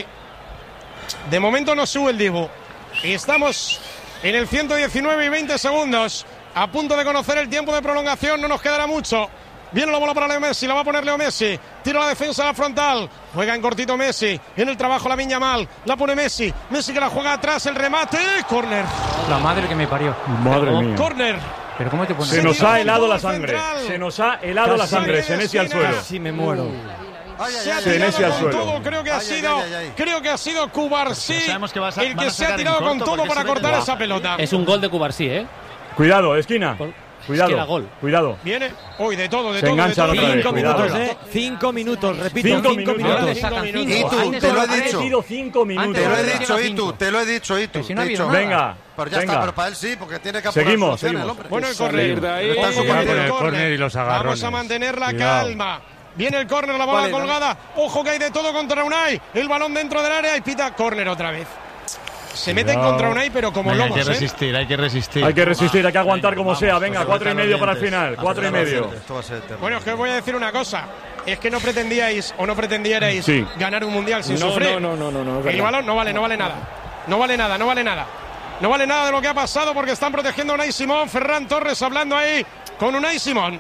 De momento no sube el Dibu. Y estamos en el ciento diecinueve y veinte segundos. A punto de conocer el tiempo de prolongación. No nos quedará mucho. Viene la bola para Leo Messi. La va a poner Leo Messi. Tira la defensa a la frontal. Juega en cortito Messi. En el trabajo la Miña mal. La pone Messi. Messi que la juega atrás. El remate. Córner. La madre que me parió. Madre mía. Córner. Pero ¿cómo te pones? Se nos tira ha con helado todo la el sangre. central. Se nos ha helado la Casi. sangre. Saque de Senesi al esquina. suelo. Sí, me muero. Ay, ay, Se ha ay, tirado Senesi al con suelo. todo, creo que ha Ay, ay, sido, ay, ay. creo que ha sido Cubarsí Sabemos que vas a- el van que a se ha sacar en tirado con corto todo porque para se ve cortar que- esa pelota. Es un gol de Cubarsí, ¿eh? Cuidado, esquina. Por- Cuidado, es que era gol. cuidado. Viene, hoy de todo, de Se todo, de enganchan todo. otra vez, Cinco cuidado. minutos, ¿eh? Cinco minutos, repito. Cinco Cinco, minutos. minutos. Ahora le sacan Cinco cinco. minutos. Y tú, Antes te lo he solo- dicho. Sido cinco minutos. Te lo he Antes- dicho, Cinco. Itu, te lo he dicho, Itu. Pero si no ha te he habido dicho. nada. Venga, Pero ya venga. está, pero para él sí, porque tiene que apurar Seguimos, soluciones, seguimos. el hombre. Bueno, el Salir córner. de ahí. Ojo, Está en su viene campo. el El córner y los Vamos agarrones. a mantener la Cuidado. calma. Viene el córner, la bola Vale, no. colgada. Ojo que hay de todo contra Unai. El balón dentro del área y pita córner otra vez. Se meten Cuidado. contra Unai, pero como Venga, hay que lomos, ¿eh? resistir, hay que resistir. Hay que resistir, hay que aguantar Venga, como vamos, sea. Venga, pues cuatro y apretar medio los para el dientes. final. Cuatro y Apretar los medio. dientes, esto va a ser terrible. Bueno, es que os voy a decir una cosa. Es que no pretendíais o no pretendierais Sí. ganar un mundial sin No, sufrir. no, no, no, no, no, es El verdad. balón no vale, no vale nada. No vale nada, no vale nada. No vale nada de lo que ha pasado porque están protegiendo a Unai Simón. Ferran Torres hablando ahí con Unai Simón.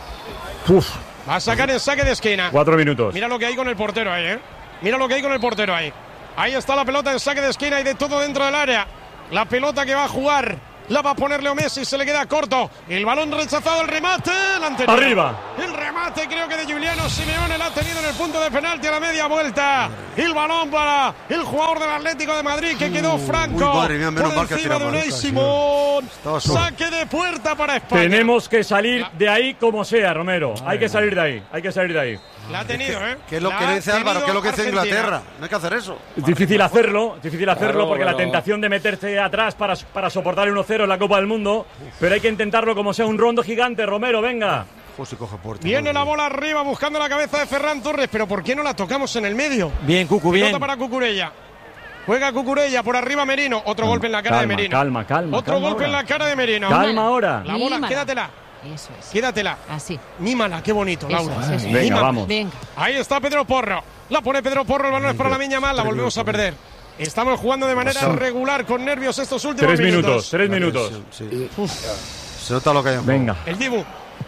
Uf. Va a sacar en saque de esquina. Cuatro minutos. Mira lo que hay con el portero ahí, ¿eh? Mira lo que hay con el portero ahí. Ahí está la pelota en saque de esquina y de todo dentro del área. La pelota que va a jugar la va a poner Leo Messi, se le queda corto. El balón rechazado, el remate. El anterior. Arriba. El remate creo que de Giuliano Simeone la ha tenido en el punto de penalti a la media vuelta. El balón para el jugador del Atlético de Madrid que quedó franco. Uy, madre mía, menos por mal que ha encima tirado de Unai Marca, Simón. Estaba solo. Saque de puerta para España. Tenemos que salir de ahí como sea, Romero. Hay que salir de ahí. Hay que salir de ahí. La ha tenido, ¿eh? ¿Qué es lo La que ha dice Álvaro? tenido ¿Qué es lo que dice Argentina. Inglaterra? No hay que hacer eso. Es difícil hacerlo, es difícil hacerlo Claro, porque la pero- tentación de meterse atrás para, para soportar el uno cero en la Copa del Mundo, pero hay que intentarlo como sea un rondo gigante, Romero, venga. Pues si coge puerta. Viene la bola arriba buscando la cabeza de Ferran Torres, pero ¿por qué no la tocamos en el medio? Bien, Cucu, bien. Pelota para Cucurella. Juega Cucurella por arriba Merino. Otro golpe en la cara calma, de Merino. calma, calma, Otro calma golpe ahora. en la cara de Merino. Calma ahora. La bola, Mímala. quédatela. Eso es. Quédatela. Así. Mímala, qué bonito, Eso Laura. es, eso es. Venga, Mímala. vamos. Venga. Ahí está Pedro Porro. La pone Pedro Porro, el balón es para la Miña Mal, la volvemos a perder. Estamos jugando de manera regular con nervios estos últimos Tres minutos, minutos. tres minutos. Sí. Se nota lo que hay. Venga. El Dibu.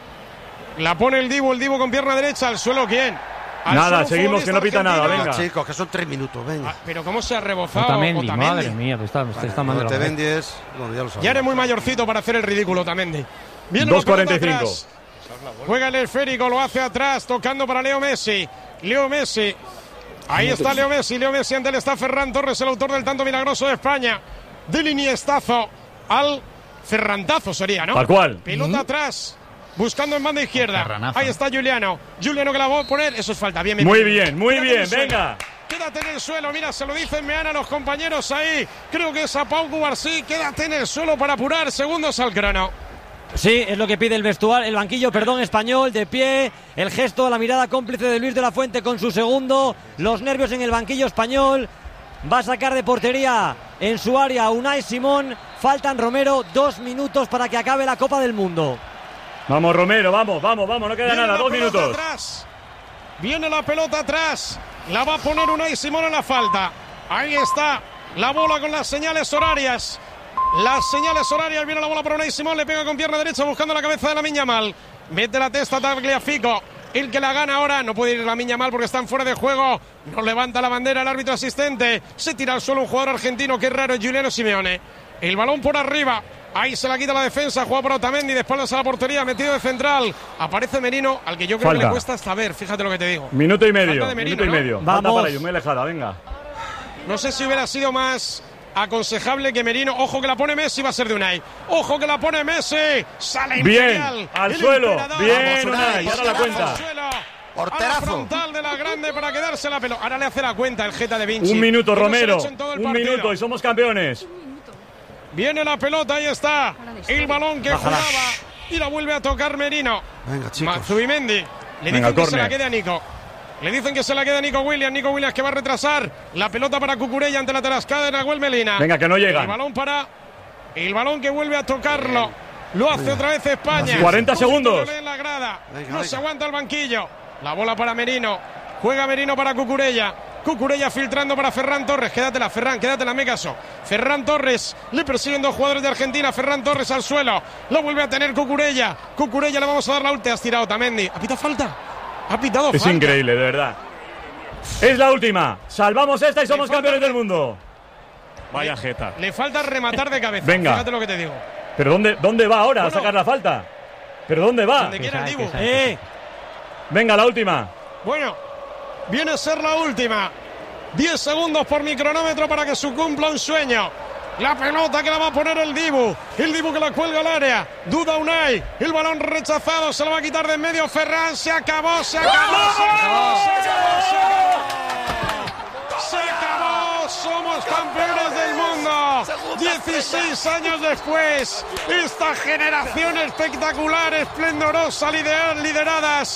La pone el Dibu, el Dibu con pierna derecha. ¿Al suelo quién? Al Nada, suelo un seguimos, que no pita futbolista nada, argentino. venga. Chicos, que son tres minutos, venga. Ah, pero cómo se ha rebozado Otamendi, Otamendi. madre mía, pues está, está, está mal de la cabeza. Otamendi es. Bueno, ya lo sabes. Ya eres muy mayorcito para hacer el ridículo, Otamendi. Viene dos la pelota cuarenta y cinco. atrás. Juega el esférico, lo hace atrás, tocando para Leo Messi. Leo Messi. Ahí está Leo Messi. Leo Messi ante él está Ferran Torres, el autor del tanto milagroso de España. Del iniestazo al ferrantazo sería, ¿no? Tal cual. Pelota atrás. Buscando en banda izquierda. Ferranazo. Ahí está Giuliano. Giuliano que la va a poner. Eso es falta. Bien, bien, Muy bien. bien, muy Quédate en bien, el suelo. venga. Quédate en el suelo. Mira, se lo dicen Meana los compañeros ahí. Creo que es a Pau Cubarsí. Quédate en el suelo para apurar. Segundos al crono. Sí, es lo que pide el vestuario, el banquillo, perdón, español, de pie, el gesto, la mirada cómplice de Luis de la Fuente con su segundo, los nervios en el banquillo español, va a sacar de portería en su área Unai Simón, faltan Romero dos minutos para que acabe la Copa del Mundo. Vamos, Romero, vamos, vamos, vamos, no queda Viene nada, la dos pelota minutos. Atrás. Viene la pelota atrás. La va a poner Unai Simón en la falta. Ahí está la bola con las señales horarias. Las señales horarias, viene la bola para Unai Simón, le pega con pierna derecha buscando la cabeza de la Miña Mal. Mete la testa Tagliafico. El que la gana ahora, no puede ir la Miña Mal porque están fuera de juego. No levanta la bandera el árbitro asistente. Se tira al suelo un jugador argentino, que raro, Giuliano Simeone. El balón por arriba. Ahí se la quita la defensa, juega por Otamendi, de espaldas a la portería, metido de central. Aparece Merino, al que yo creo Falta. que le cuesta hasta ver, fíjate lo que te digo. Minuto y Falta medio, de Merino, minuto y ¿no? medio. Falta Vamos. para ellos, muy alejada, venga. No sé si hubiera sido más aconsejable que Merino. Ojo que la pone Messi, va a ser de Unai. Ojo que la pone Messi. Sale Bien, Imperial. al El suelo. emperador. Bien, Vamos, Unai, ahora la cuenta. Al suelo. A la Porterazo. frontal de la grande para quedarse la pelota. Ahora le hace la cuenta el Jeta de Vinci. Un minuto, Que no se le Romero. echa en todo el Un partido. minuto y somos campeones. Viene la pelota, ahí está. El balón que Bájala. jugaba y la vuelve a tocar Merino. Venga, chicos. Matsubimendi. Le Venga, dicen que se córner. la quede a Nico. Le dicen que se la queda a Nico Williams. Nico Williams que va a retrasar. La pelota para Cucurella ante la tarascada de Nahuel Melina. Venga, que no llegan. El balón para. El balón que vuelve a tocarlo. Lo hace otra vez España. cuarenta Coge segundos. Tolé en la grada. Venga, no venga. se aguanta el banquillo. La bola para Merino. Juega Merino para Cucurella. Cucurella filtrando para Ferran Torres. Quédatela, Ferran, quédatela, me caso. Ferran Torres. Le persiguen dos jugadores de Argentina. Ferran Torres al suelo. Lo vuelve a tener Cucurella. Cucurella le vamos a dar la última. Has tirado Otamendi. ¿Ha pitado falta? Ha pitado Es falta. increíble, de verdad. Es la última. Salvamos esta y somos falta- campeones del mundo. Vaya jeta. Le falta rematar de cabeza. Venga. Fíjate lo que te digo. ¿Pero dónde, dónde va ahora Bueno. a sacar la falta? ¿Pero dónde va? Donde quiera el sabe, Dibu. que sabe. Eh, Venga, la última. Bueno, viene a ser la última. diez segundos por mi cronómetro para que se cumpla un sueño. La pelota que la va a poner el Dibu. El Dibu que la cuelga al área. Duda Unai. El balón rechazado. Se lo va a quitar de en medio Ferran. Se acabó, se acabó, se acabó, se acabó, se acabó. Se acabó. Somos campeones del mundo. dieciséis años después. Esta generación espectacular, esplendorosa, lider- lideradas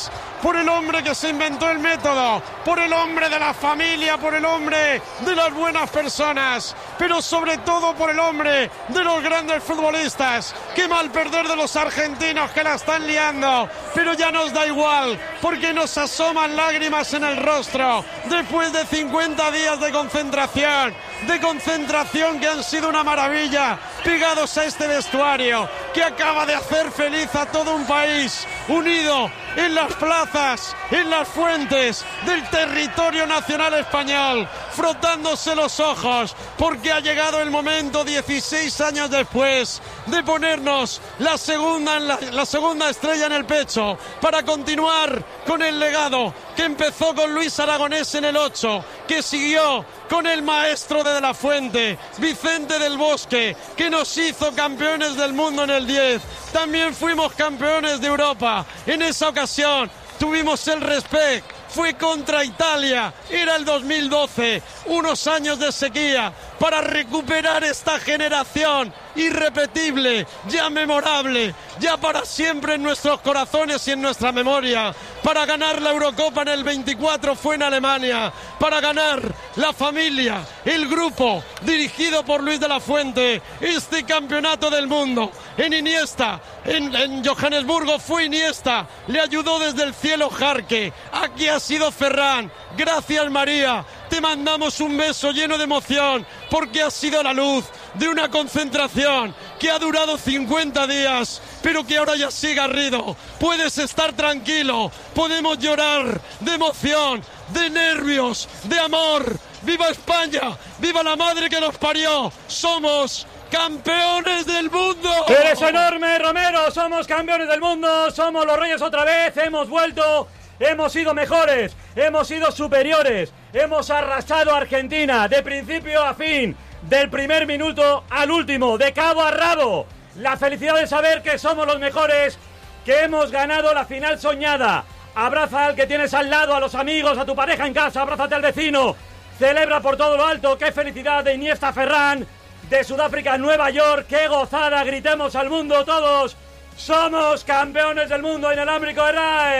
por el hombre que se inventó el método, por el hombre de la familia, por el hombre de las buenas personas, pero sobre todo por el hombre de los grandes futbolistas. Qué mal perder de los argentinos que la están liando, pero ya nos da igual, porque nos asoman lágrimas en el rostro después de cincuenta días de concentración, de concentración que han sido una maravilla, pegados a este vestuario que acaba de hacer feliz a todo un país, unido en las plazas, en las fuentes del territorio nacional español, frotándose los ojos, porque ha llegado el momento, dieciséis años después, de ponernos la segunda, la, la segunda estrella en el pecho, para continuar con el legado que empezó con Luis Aragonés en el ocho, que siguió con el maestro de, de la Fuente, Vicente del Bosque, que nos hizo campeones del mundo en el diez. También fuimos campeones de Europa. En esa ocasión tuvimos el respect. Fue contra Italia, era el dos mil doce, unos años de sequía para recuperar esta generación irrepetible, ya memorable, ya para siempre en nuestros corazones y en nuestra memoria. Para ganar la Eurocopa en el veinticuatro fue en Alemania, para ganar la familia, el grupo dirigido por Luis de la Fuente, este campeonato del mundo. En Iniesta, en, en Johannesburgo fue Iniesta, le ayudó desde el cielo Jarque, aquí ha sido Ferran. Gracias, María, te mandamos un beso lleno de emoción, porque has sido la luz de una concentración que ha durado cincuenta días, pero que ahora ya sigue Garrido. Puedes estar tranquilo, podemos llorar de emoción, de nervios, de amor. ¡Viva España! ¡Viva la madre que nos parió! ¡Somos campeones del mundo! ¡Eres enorme, Romero! ¡Somos campeones del mundo! ¡Somos los reyes otra vez! ¡Hemos vuelto! Hemos sido mejores, hemos sido superiores, hemos arrasado a Argentina de principio a fin, del primer minuto al último, de cabo a rabo. La felicidad de saber que somos los mejores, que hemos ganado la final soñada. Abraza al que tienes al lado, a los amigos, a tu pareja en casa, abrázate al vecino. Celebra por todo lo alto, qué felicidad de Iniesta, Ferran, de Sudáfrica a Nueva York, qué gozada, gritemos al mundo todos. ¡Somos campeones del mundo inalámbrico de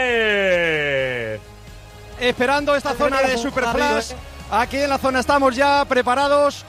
R A E! Esperando esta zona de Superflash. Aquí en la zona estamos ya preparados.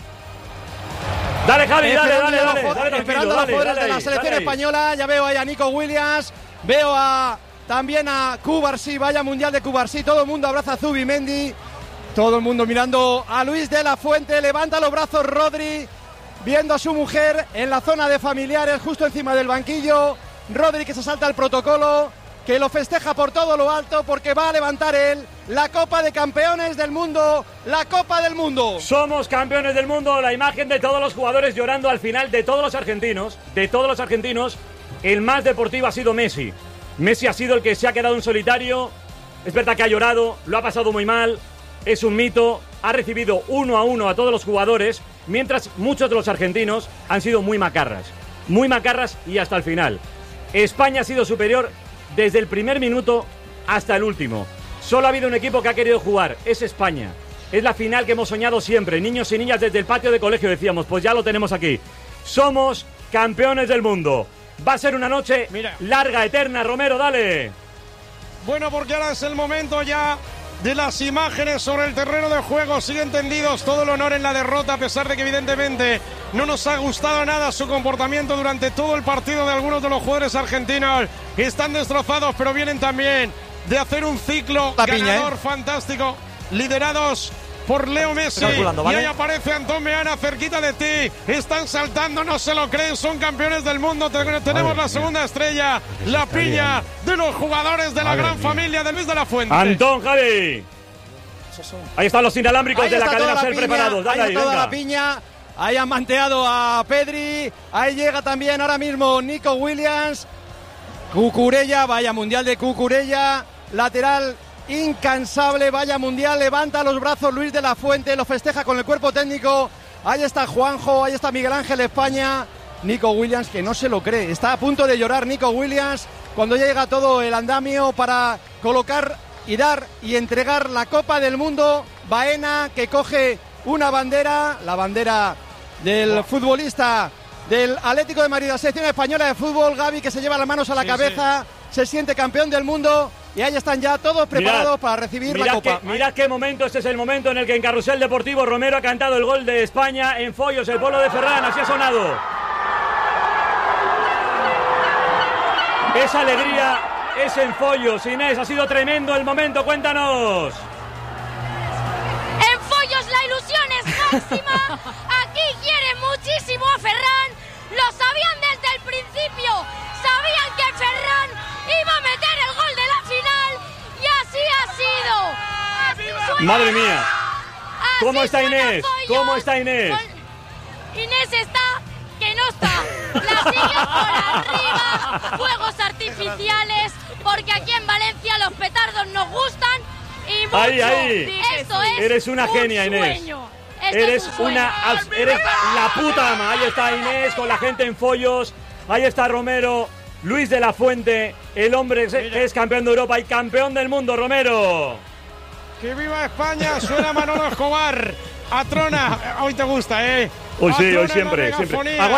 Dale, Javi, dale, dale, Esperando dale, los- dale, Esperando tranquilo, los dale, jugadores dale de la ahí, selección dale ahí. española. Ya veo ahí a Nico Williams. Veo a también a Cubarsí. Vaya mundial de Cubarsí. Todo el mundo abraza a Zubimendi. Todo el mundo mirando a Luis de la Fuente. Levanta los brazos Rodri, viendo a su mujer en la zona de familiares, justo encima del banquillo. Rodri que se salta el protocolo, que lo festeja por todo lo alto, porque va a levantar él la Copa de Campeones del Mundo, la Copa del Mundo. Somos campeones del mundo, la imagen de todos los jugadores llorando al final, de todos los argentinos, de todos los argentinos, el más deportivo ha sido Messi. Messi ha sido el que se ha quedado en solitario, es verdad que ha llorado, lo ha pasado muy mal, es un mito, ha recibido uno a uno a todos los jugadores, mientras muchos de los argentinos han sido muy macarras, muy macarras y hasta el final. España ha sido superior desde el primer minuto hasta el último. Solo ha habido un equipo que ha querido jugar, es España. Es la final que hemos soñado siempre, niños y niñas desde el patio de colegio decíamos, pues ya lo tenemos aquí. Somos campeones del mundo. Va a ser una noche larga, eterna, Romero, dale. Bueno, porque ahora es el momento ya de las imágenes sobre el terreno de juego. Siguen tendidos, todo el honor en la derrota, a pesar de que evidentemente no nos ha gustado nada su comportamiento durante todo el partido de algunos de los jugadores argentinos. Están destrozados, pero vienen también de hacer un ciclo La piña, ganador ¿eh? fantástico, liderados por Leo Messi. Calculando, ¿vale? Y ahí aparece Antón Meana cerquita de ti. Están saltando, no se lo creen, son campeones del mundo. Tenemos Madre la segunda mía. estrella, la está piña liando. de los jugadores de la Madre gran mía. familia de Luis de la Fuente. Antón, Javi. Ahí están los inalámbricos Ahí de la está cadena toda la Ser piña, preparados. Dale ahí ahí, está toda venga. la piña. Ahí han manteado a Pedri. Ahí llega también ahora mismo Nico Williams. Cucurella, vaya mundial de Cucurella. Lateral incansable, vaya mundial. Levanta los brazos Luis de la Fuente, lo festeja con el cuerpo técnico. Ahí está Juanjo, ahí está Miguel Ángel España. Nico Williams que no se lo cree. Está a punto de llorar Nico Williams cuando ya llega todo el andamio para colocar y dar y entregar la Copa del Mundo. Baena que coge una bandera, la bandera del futbolista del Atlético de Madrid, la selección española de fútbol. Gavi que se lleva las manos a la Sí, cabeza, se siente campeón del mundo. Y ahí están ya todos preparados Mirad, para recibir mirad la copa. Que, mirad qué momento, este es el momento en el que en Carrusel Deportivo Romero ha cantado el gol de España en Foyos, el pueblo de Ferran, así ha sonado. Esa alegría es en Foyos. Inés, ha sido tremendo el momento, cuéntanos. En Foyos la ilusión es máxima, aquí quieren muchísimo a Ferran, lo sabían desde el principio, sabían que Ferran iba a meter el gol de la final y así ha sido. Así suena, Madre mía, ¿cómo así está suena Inés? Foyos. ¿Cómo está Inés? Inés está que no está, la siguen por arriba, fuegos artificiales, porque aquí en Valencia los petardos nos gustan y mucho. Ahí, ahí. Esto es Eres una un genia, Inés. sueño. Esto Eres es un sueño. una, eres la puta ama. Ahí está Inés con la gente en Foyos. Ahí está Romero, Luis de la Fuente, el hombre que es campeón de Europa y campeón del mundo, Romero. ¡Que viva España! Suena Manolo Escobar. Atrona, hoy te gusta, ¿eh? Hoy sí, Atrona hoy en la siempre, siempre. megafonía.